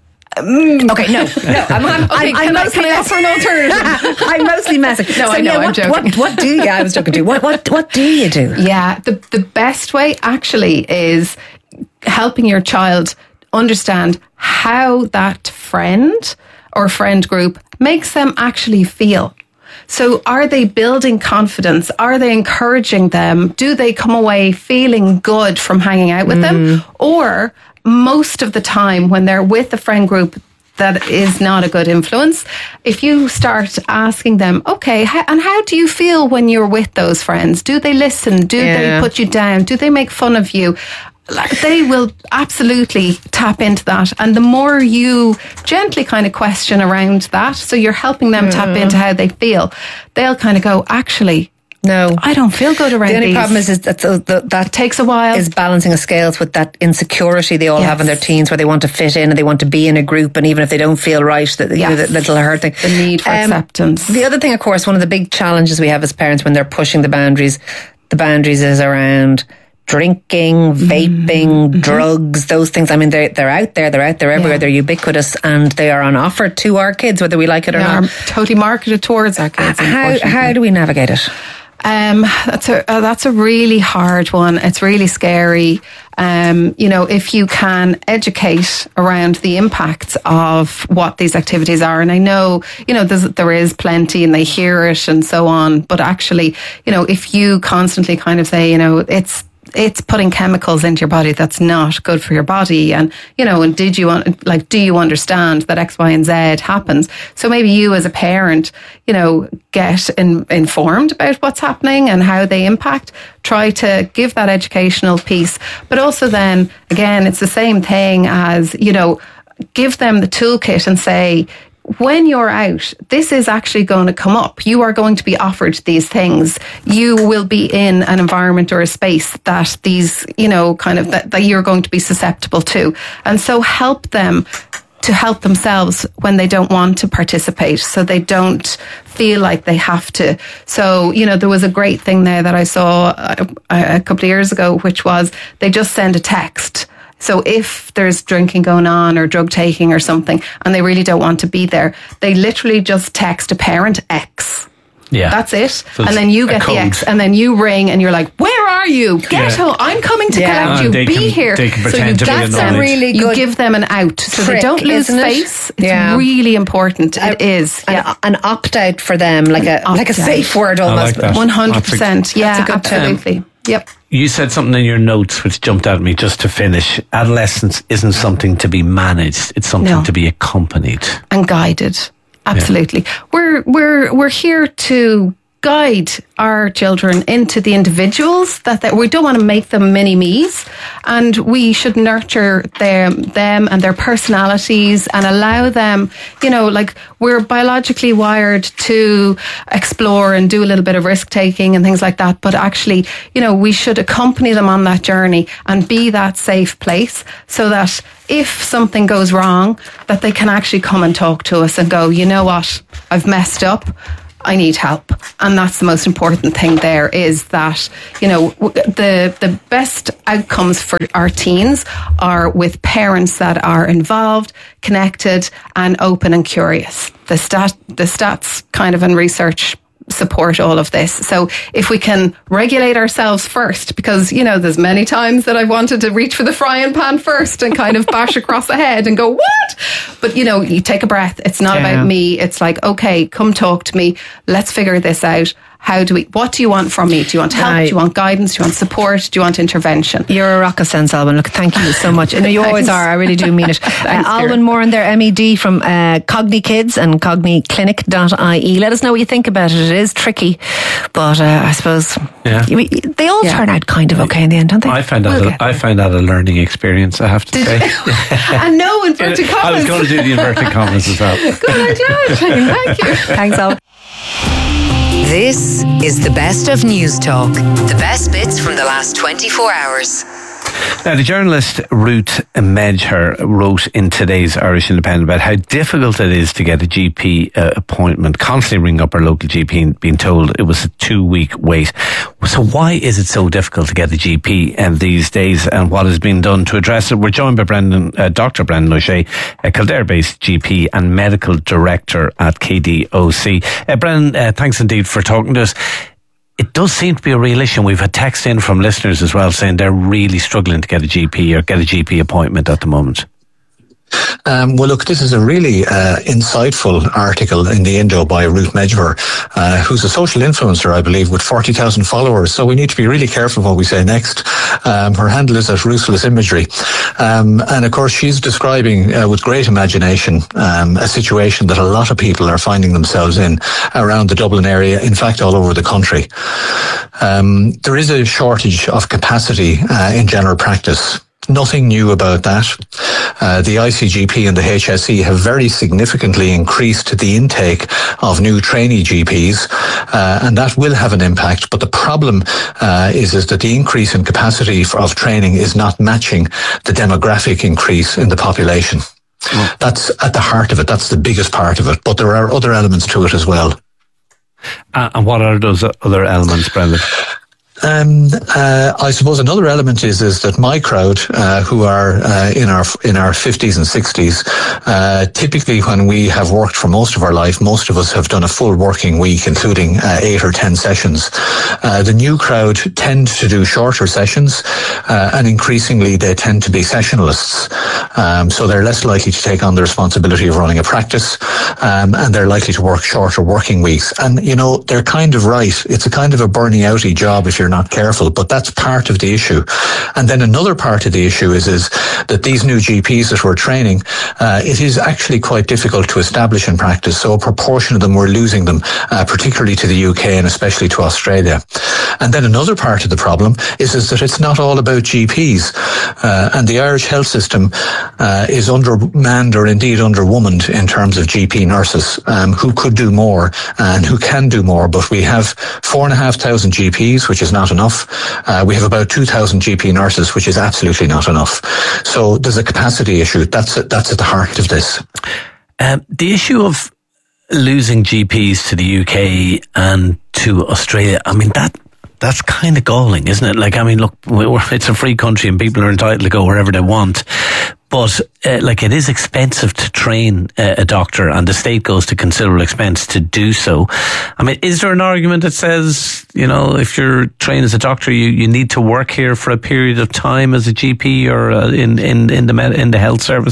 Speaker 1: Okay, no, no, I'm, I'm,
Speaker 9: Okay,
Speaker 1: I'm,
Speaker 9: can
Speaker 1: I'm
Speaker 9: I-
Speaker 1: mostly
Speaker 9: can I offer an alternative?
Speaker 1: I'm mostly messing.
Speaker 9: No, I know,
Speaker 1: yeah,
Speaker 9: I'm
Speaker 1: what,
Speaker 9: joking.
Speaker 1: What, what do you? I was joking too. What, what, what do you do?
Speaker 9: Yeah, the the best way actually is helping your child understand how that friend or friend group makes them actually feel. So are they building confidence? Are they encouraging them? Do they come away feeling good from hanging out with them? Or most of the time when they're with a friend group that is not a good influence, if you start asking them, okay, how, and how do you feel when you're with those friends? Do they listen? Do
Speaker 1: Yeah.
Speaker 9: they put you down? Do they make fun of you? Like, they will absolutely tap into that. And the more you gently kind of question around that, so you're helping them tap into how they feel, they'll kind of go, actually,
Speaker 1: No.
Speaker 9: I don't feel good around
Speaker 1: The only
Speaker 9: these.
Speaker 1: problem is, is that so the, that
Speaker 9: takes a while.
Speaker 1: is balancing a scales with that insecurity they all
Speaker 9: Yes.
Speaker 1: have in their teens, where they want to fit in and they want to be in a group, and even if they don't feel right, that you know,
Speaker 9: Yes.
Speaker 1: that little hurt thing.
Speaker 9: The need for acceptance.
Speaker 1: The other thing, of course, one of the big challenges we have as parents when they're pushing the boundaries, the boundaries is around drinking, vaping,
Speaker 9: Mm-hmm.
Speaker 1: drugs, those things. I mean, they're, they're out there, they're out there everywhere,
Speaker 9: Yeah.
Speaker 1: they're ubiquitous, and they are on offer to our kids, whether we like it or
Speaker 9: They are
Speaker 1: not.
Speaker 9: totally marketed towards our kids.
Speaker 1: How,
Speaker 9: unfortunately.
Speaker 1: how do we navigate it?
Speaker 9: Um, that's a uh, that's a really hard one. It's really scary. Um, you know, if you can educate around the impacts of what these activities are, and I know, you know, there's, there is plenty, and they hear it and so on. But actually, you know, if you constantly kind of say, you know, it's it's putting chemicals into your body that's not good for your body, and you know, and did you like do you understand that X, Y, and Z happens? So maybe you as a parent, you know, get in, informed about what's happening and how they impact. Try to give that educational piece, but also then again, it's the same thing as, you know, give them the toolkit and say, when you're out, this is actually going to come up. You are going to be offered these things. You will be in an environment or a space that these, you know, kind of that, that you're going to be susceptible to. And so help them to help themselves when they don't want to participate, so they don't feel like they have to. So, you know, there was a great thing there that I saw a, a couple of years ago, which was they just send a text. So if there's drinking going on or drug taking or something, and they really don't want to be there, they literally just text a parent X.
Speaker 4: Yeah.
Speaker 9: That's it.
Speaker 4: So
Speaker 9: and
Speaker 4: it's
Speaker 9: then you
Speaker 4: a
Speaker 9: get the
Speaker 4: code.
Speaker 9: X, and then you ring and you're like, where are you? Get
Speaker 4: Yeah.
Speaker 9: home. I'm coming to
Speaker 1: Yeah.
Speaker 9: collect
Speaker 4: And
Speaker 9: you.
Speaker 4: they
Speaker 9: Be
Speaker 4: can-
Speaker 9: here.
Speaker 4: they can
Speaker 9: so
Speaker 4: pretend
Speaker 9: you
Speaker 4: to be
Speaker 9: get
Speaker 4: in
Speaker 9: them,
Speaker 4: knowledge.
Speaker 1: really
Speaker 9: you
Speaker 1: good
Speaker 9: give them an out so they
Speaker 1: trick,
Speaker 9: don't lose
Speaker 1: isn't it?
Speaker 9: face. It's
Speaker 1: Yeah.
Speaker 9: really important. It is.
Speaker 1: An,
Speaker 9: Yeah.
Speaker 1: an opt out for them, like a like a
Speaker 9: opt-out.
Speaker 1: safe word
Speaker 4: I
Speaker 1: almost.
Speaker 4: like that.
Speaker 9: one hundred percent. Yeah,
Speaker 1: That's a good term.
Speaker 9: absolutely. Yep.
Speaker 4: You said something in your notes which jumped out at me just to finish. Adolescence isn't something to be managed. It's something
Speaker 9: No.
Speaker 4: to be accompanied.
Speaker 9: And guided. Absolutely. Yeah. We're, we're, we're here to guide our children into the individuals that, that we don't want to make them mini-me's, and we should nurture them, them and their personalities and allow them, you know, like we're biologically wired to explore and do a little bit of risk taking and things like that. But actually, you know, we should accompany them on that journey and be that safe place so that if something goes wrong, that they can actually come and talk to us and go, you know what, I've messed up. I need help. And that's the most important thing there, is that, you know, the the best outcomes for our teens are with parents that are involved, connected and open and curious. The stat the stats kind of and research support all of this. So if we can regulate ourselves first, because, you know, there's many times that I've wanted to reach for the frying pan first and kind of bash across the head and go, what? But, you know, you take a breath. It's not yeah. about me. It's like, okay, come talk to me. Let's figure this out. How do we, what do you want from me? Do you want help? Right. Do you want guidance? Do you want support? Do you want intervention?
Speaker 1: You're a rock of sense, Alwyn. Look, thank you so much. I know you always are. I really do mean it.
Speaker 9: Thanks,
Speaker 1: uh, Alwyn Moran there, M E D from uh, Cogni Kids and cogni clinic dot I E. Let us know what you think about it. It is tricky, but uh, I suppose
Speaker 4: yeah.
Speaker 1: you, they all
Speaker 9: yeah.
Speaker 1: turn out kind of okay in the end, don't they?
Speaker 4: I found that, we'll a, I found that a learning experience, I have to
Speaker 9: Did
Speaker 4: say.
Speaker 9: And no inverted commas.
Speaker 4: I was going to do the inverted commas as well.
Speaker 9: Good, I'm glad. Thank you.
Speaker 1: Thanks, Alwyn.
Speaker 6: This is the best of News Talk. The best bits from the last twenty-four hours.
Speaker 4: Now, the journalist Ruth Medher wrote in today's Irish Independent about how difficult it is to get a G P uh, appointment, constantly ringing up our local G P and being told it was a two-week wait. So why is it so difficult to get a G P um, these days, and what has been done to address it? We're joined by Brendan, uh, Doctor Brendan O'Shea, a Kildare-based G P and Medical Director at K D O C. Uh, Brendan, uh, thanks indeed for talking to us. It does seem to be a real issue. We've had texts in from listeners as well saying they're really struggling to get a G P or get a G P appointment at the moment.
Speaker 10: Um, well, look, this is a really uh, insightful article in the Indo by Ruth Medher, uh, who's a social influencer, I believe, with forty thousand followers. So we need to be really careful what we say next. Um, her handle is at Ruthless Imagery. Um, and of course, she's describing uh, with great imagination um, a situation that a lot of people are finding themselves in around the Dublin area, in fact, all over the country. Um, there is a shortage of capacity uh, in general practice. Nothing new about that. Uh, the I C G P and the H S E have very significantly increased the intake of new trainee G Ps, uh, and that will have an impact. But the problem uh, is, is that the increase in capacity for, of training is not matching the demographic increase in the population. Mm. That's at the heart of it. That's the biggest part of it. But there are other elements to it as well.
Speaker 4: Uh, and what are those other elements, Brendan?
Speaker 10: Um, uh, I suppose another element is is that my crowd, uh, who are uh, in our in our fifties and sixties, uh, typically when we have worked for most of our life, most of us have done a full working week, including uh, eight or ten sessions. Uh, the new crowd tend to do shorter sessions, uh, and increasingly they tend to be sessionalists. Um, so they're less likely to take on the responsibility of running a practice, um, and they're likely to work shorter working weeks. And you know, they're kind of right. It's a kind of a burning outy job if you're not careful, but that's part of the issue. And then another part of the issue is is that these new G Ps that we're training, uh, it is actually quite difficult to establish in practice. So a proportion of them, we're losing them, uh, particularly to the U K and especially to Australia. And then another part of the problem is is that it's not all about G Ps, uh, and the Irish health system uh, is undermanned or indeed underwomaned in terms of G P nurses, um, who could do more and who can do more. But we have four and a half thousand G Ps, which is not enough. Uh, we have about two thousand G P nurses, which is absolutely not enough. So there's a capacity issue. That's that's at the heart of this.
Speaker 4: Um, the issue of losing G Ps to the U K and to Australia, I mean, that that's kind of galling, isn't it? Like, I mean, look, we're, it's a free country and people are entitled to go wherever they want. But, uh, like, it is expensive to train uh, a doctor, and the state goes to considerable expense to do so. I mean, is there an argument that says, you know, if you're trained as a doctor, you, you need to work here for a period of time as a G P or uh, in, in, in the med- in the health service?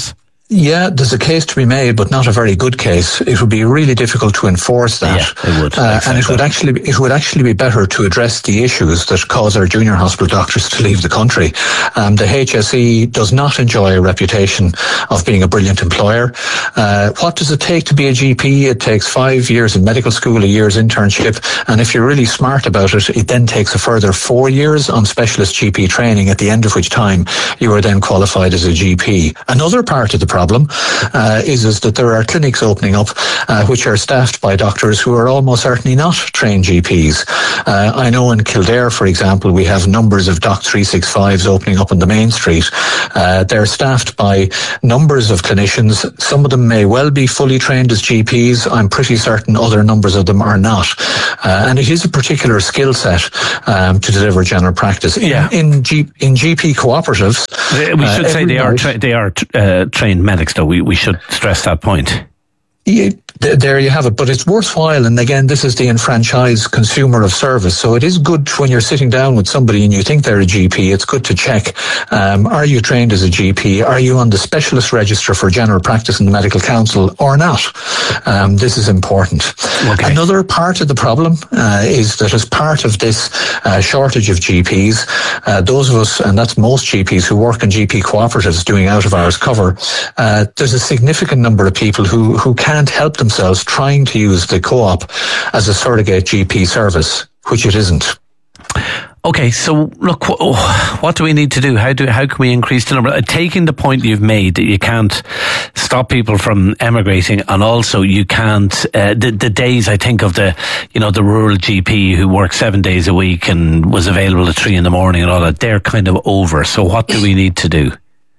Speaker 10: Yeah, there's a case to be made, but not a very good case. It would be really difficult to enforce that.
Speaker 4: Yeah, it would.
Speaker 10: Uh, and it would actually, it would actually be better to address the issues that cause our junior hospital doctors to leave the country. Um, the H S E does not enjoy a reputation of being a brilliant employer. Uh, what does it take to be a G P? It takes five years in medical school, a year's internship, and if you're really smart about it, it then takes a further four years on specialist G P training, at the end of which time you are then qualified as a G P. Another part of the problem uh, is, is that there are clinics opening up uh, which are staffed by doctors who are almost certainly not trained G Ps. Uh, I know in Kildare, for example, we have numbers of Doc three sixty-fives opening up on the main street. Uh, they're staffed by numbers of clinicians. Some of them may well be fully trained as G Ps. I'm pretty certain other numbers of them are not. Uh, and it is a particular skill set um, to deliver general practice. In,
Speaker 4: yeah.
Speaker 10: in, G, in G P cooperatives...
Speaker 4: We should
Speaker 10: uh,
Speaker 4: say they are, tra- they are uh, trained medics, though. We, we should stress that point.
Speaker 10: Yeah, there you have it. But it's worthwhile. And again, this is the enfranchised consumer of service. So it is good when you're sitting down with somebody and you think they're a G P, it's good to check. Um, are you trained as a G P? Are you on the specialist register for general practice in the Medical Council or not? Um, this is important. Okay. Another part of the problem uh, is that as part of this uh, shortage of G Ps, uh, those of us, and that's most G Ps who work in G P cooperatives doing out of hours cover, uh, there's a significant number of people who, who can't help themselves trying to use the co-op as a surrogate G P service, which it isn't.
Speaker 4: Okay, so look, what do we need to do? How do how can we increase the number? Uh, taking the point you've made that you can't stop people from emigrating, and also you can't uh, the the days I think of the you know the rural G P who worked seven days a week and was available at three in the morning and all that, they're kind of over. So what do we need to do?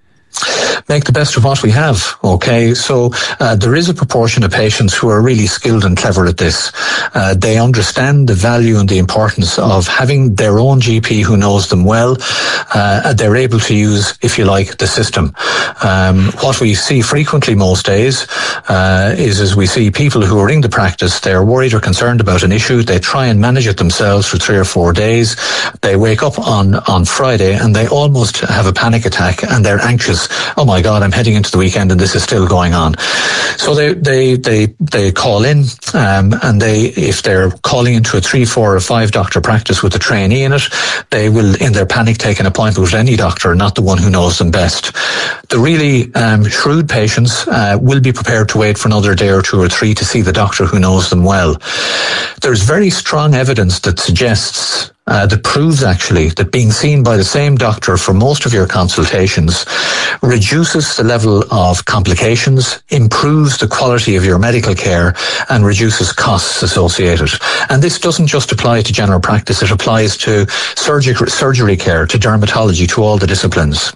Speaker 10: Make the best of what we have, okay? So uh, there is a proportion of patients who are really skilled and clever at this. Uh, they understand the value and the importance of having their own G P who knows them well. Uh, they're able to use, if you like, the system. Um, what we see frequently most days uh, is, is we see people who are in the practice, they're worried or concerned about an issue, they try and manage it themselves for three or four days. They wake up on, on Friday and they almost have a panic attack and they're anxious. Oh my God, I'm heading into the weekend and this is still going on. So they they they, they call in um, and they, if they're calling into a three, four or five doctor practice with a trainee in it, they will in their panic take an appointment with any doctor, not the one who knows them best. The really um, shrewd patients uh, will be prepared to wait for another day or two or three to see the doctor who knows them well. There's very strong evidence that suggests Uh, that proves actually that being seen by the same doctor for most of your consultations reduces the level of complications, improves the quality of your medical care, and reduces costs associated. And this doesn't just apply to general practice, it applies to surgical, surgery care, to dermatology, to all the disciplines.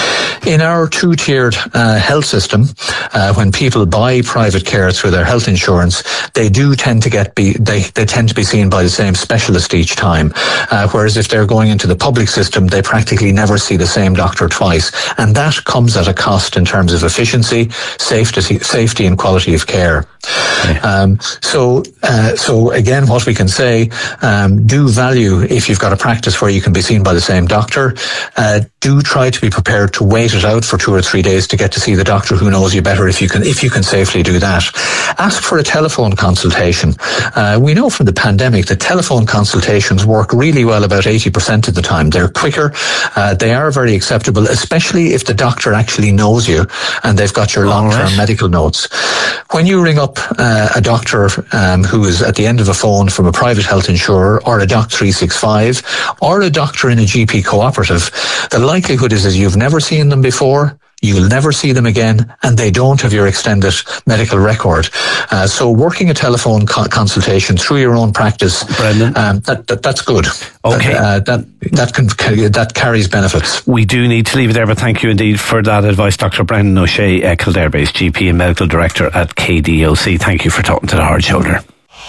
Speaker 10: In our two-tiered uh, health system, uh, when people buy private care through their health insurance, they do tend to get be they, they tend to be seen by the same specialist each time. Uh, whereas if they're going into the public system, they practically never see the same doctor twice. And that comes at a cost in terms of efficiency, safety, safety and quality of care. Yeah. Um, so, uh, so again, what we can say, um, do value if you've got a practice where you can be seen by the same doctor. Uh, do try to be prepared to wait it out for two or three days to get to see the doctor who knows you better if you can, if you can safely do that. Ask for a telephone consultation. Uh, we know from the pandemic that telephone consultations work really well about eighty percent of the time. They're quicker. Uh, they are very acceptable, especially if the doctor actually knows you and they've got your long-term right. medical notes. When you ring up uh, a doctor um, who is at the end of a phone from a private health insurer or a Doc three sixty-five or a doctor in a G P cooperative, the likelihood is that you've never seen them before, you'll never see them again, and they don't have your extended medical record. Uh, so working a telephone co- consultation through your own practice, Brendan, um, that, that that's good.
Speaker 4: Okay,
Speaker 10: uh, that that can that carries benefits.
Speaker 4: We do need to leave it there, but thank you indeed for that advice, Doctor Brendan O'Shea, uh, Kildare-based G P and medical director at K D O C. Thank you for talking to the Hard Shoulder.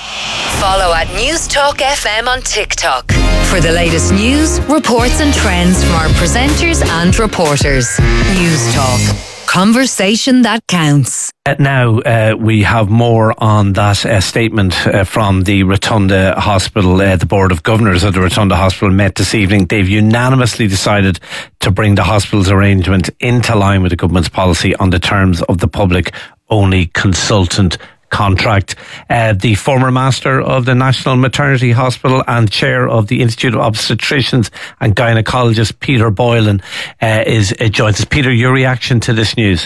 Speaker 6: Follow at News Talk F M on TikTok for the latest news, reports and trends from our presenters and reporters. News Talk. Conversation that counts.
Speaker 4: Uh, now, uh, we have more on that uh, statement uh, from the Rotunda Hospital. Uh, the Board of Governors of the Rotunda Hospital met this evening. They've unanimously decided to bring the hospital's arrangement into line with the government's policy on the terms of the public-only consultant contract. Uh, the former master of the National Maternity Hospital and chair of the Institute of Obstetricians and Gynecologists, Peter Boylan, uh, is uh, joins us. Peter, your reaction to this news?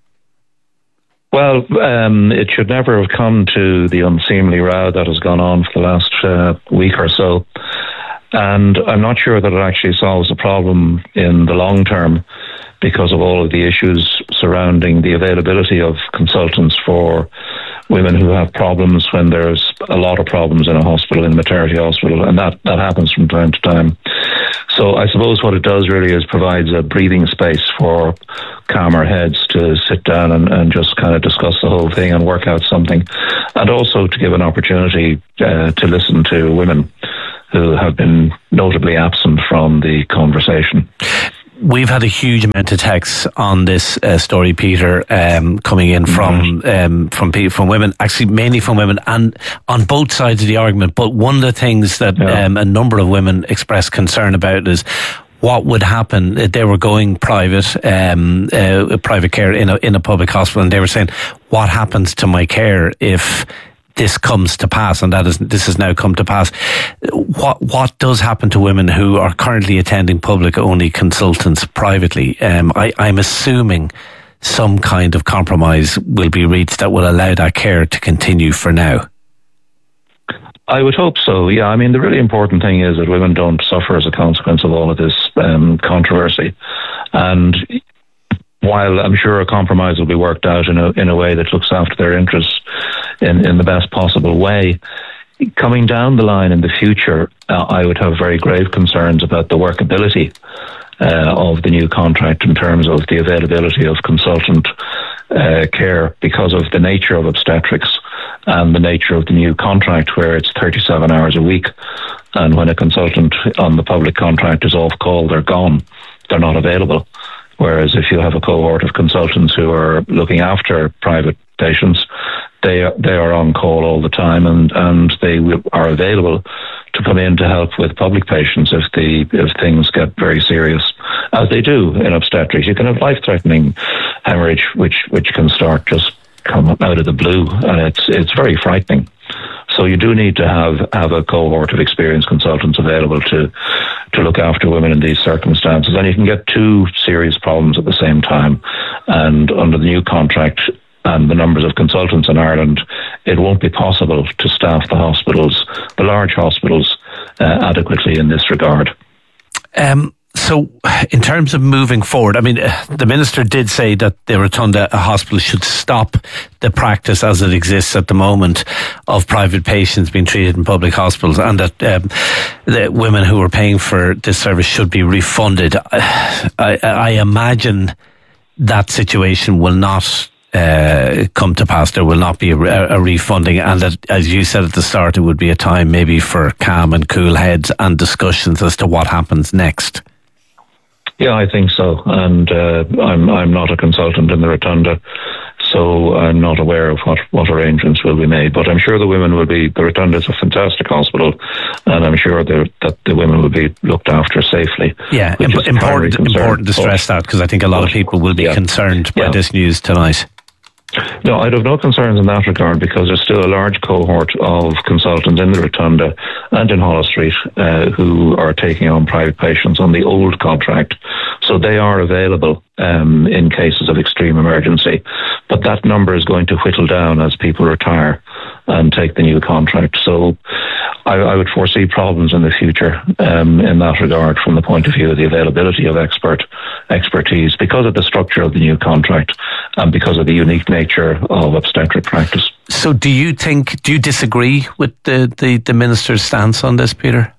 Speaker 11: Well, um, it should never have come to the unseemly row that has gone on for the last uh, week or so. And I'm not sure that it actually solves the problem in the long term because of all of the issues surrounding the availability of consultants for women who have problems when there's a lot of problems in a hospital, in a maternity hospital, and that, that happens from time to time. So I suppose what it does really is provides a breathing space for calmer heads to sit down and, and just kind of discuss the whole thing and work out something, and also to give an opportunity uh, to listen to women who have been notably absent from the conversation. We've had a huge amount of texts on this uh, story, Peter, um, coming in from um, from from women, actually mainly from women, and on both sides of the argument. But one of the things that yeah. um, a number of women expressed concern about is what would happen if they were going private, um, uh, private care in a in a public hospital, and they were saying, "What happens to my care if this comes to pass?" And that is, this has now come to pass. What what does happen to women who are currently attending public only consultants privately? Um, I, I'm assuming some kind of compromise will be reached that will allow that care to continue for now. I would hope so, yeah. I mean, the really important thing is that women don't suffer as a consequence of all of this um, controversy. And while I'm sure a compromise will be worked out in a in a way that looks after their interests in, in the best possible way, coming down the line in the future, uh, I would have very grave concerns about the workability uh, of the new contract in terms of the availability of consultant uh, care because of the nature of obstetrics and the nature of the new contract, where it's thirty-seven hours a week, and when a consultant on the public contract is off call, they're gone, they're not available. Whereas if you have a cohort of consultants who are looking after private patients, they are, they are on call all the time, and, and they are available to come in to help with public patients if the if things get very serious, as they do in obstetrics. You can have life-threatening hemorrhage, which which can start just come out of the blue, and it's it's very frightening. So you do need to have, have a cohort of experienced consultants available to to look after women in these circumstances. And you can get two serious problems at the same time. And under the new contract and the numbers of consultants in Ireland, it won't be possible to staff the hospitals, the large hospitals, uh, adequately in this regard. Um. So, in terms of moving forward, I mean, the Minister did say that the Rotunda Hospital should stop the practice as it exists at the moment of private patients being treated in public hospitals, and that um, the women who are paying for this service should be refunded. I, I imagine that situation will not uh, come to pass. There will not be a, a refunding, and that, as you said at the start, it would be a time maybe for calm and cool heads and discussions as to what happens next. Yeah, I think so. And uh, I'm I'm not a consultant in the Rotunda, so I'm not aware of what, what arrangements will be made. But I'm sure the women will be, the Rotunda is a fantastic hospital, and I'm sure that the women will be looked after safely. Yeah, imp- important important to stress but, that, because I think a lot but, of people will be yeah, concerned by yeah. this news tonight. No, I'd have no concerns in that regard, because there's still a large cohort of consultants in the Rotunda and in Holles Street uh, who are taking on private patients on the old contract. So they are available um, in cases of extreme emergency. But that number is going to whittle down as people retire and take the new contract. So I, I would foresee problems in the future um, in that regard, from the point of view of the availability of expert expertise, because of the structure of the new contract and because of the unique nature of obstetric practice. So do you think, do you disagree with the, the, the Minister's stance on this, Peter?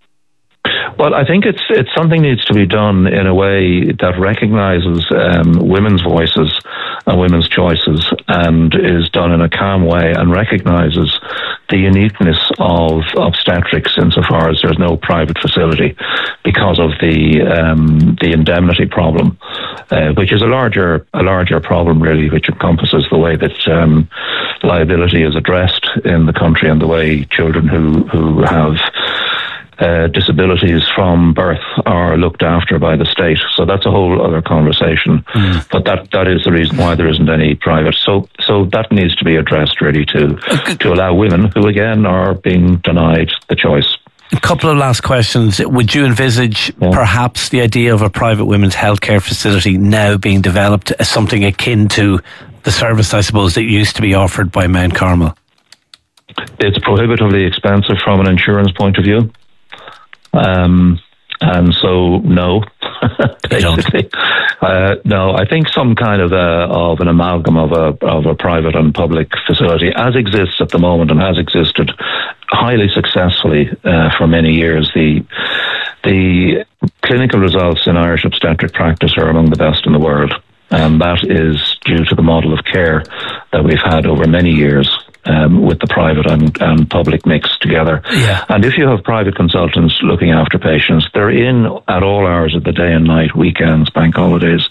Speaker 11: Well, I think it's it's something needs to be done in a way that recognises um, women's voices and women's choices, and is done in a calm way, and recognises the uniqueness of obstetrics insofar as there's no private facility because of the um, the indemnity problem uh, which is a larger a larger problem really, which encompasses the way that um, liability is addressed in the country and the way children who who have Uh, disabilities from birth are looked after by the state. So that's a whole other conversation. Mm. But that, that is the reason why there isn't any private. So so that needs to be addressed really to to allow women who again are being denied the choice.
Speaker 4: A couple of last questions. Would you envisage yeah. perhaps the idea of a private women's healthcare facility now being developed as something akin to the service, I suppose, that used to be offered by Mount Carmel?
Speaker 11: It's prohibitively expensive from an insurance point of view. Um, and so, no, basically, uh, no. I think some kind of a, of an amalgam of a of a private and public facility, as exists at the moment and has existed highly successfully uh, for many years. The the clinical results in Irish obstetric practice are among the best in the world, and that is due to the model of care that we've had over many years. Um, with the private and, and public mix together.
Speaker 4: Yeah.
Speaker 11: And if you have private consultants looking after patients, they're in at all hours of the day and night, weekends, bank holidays.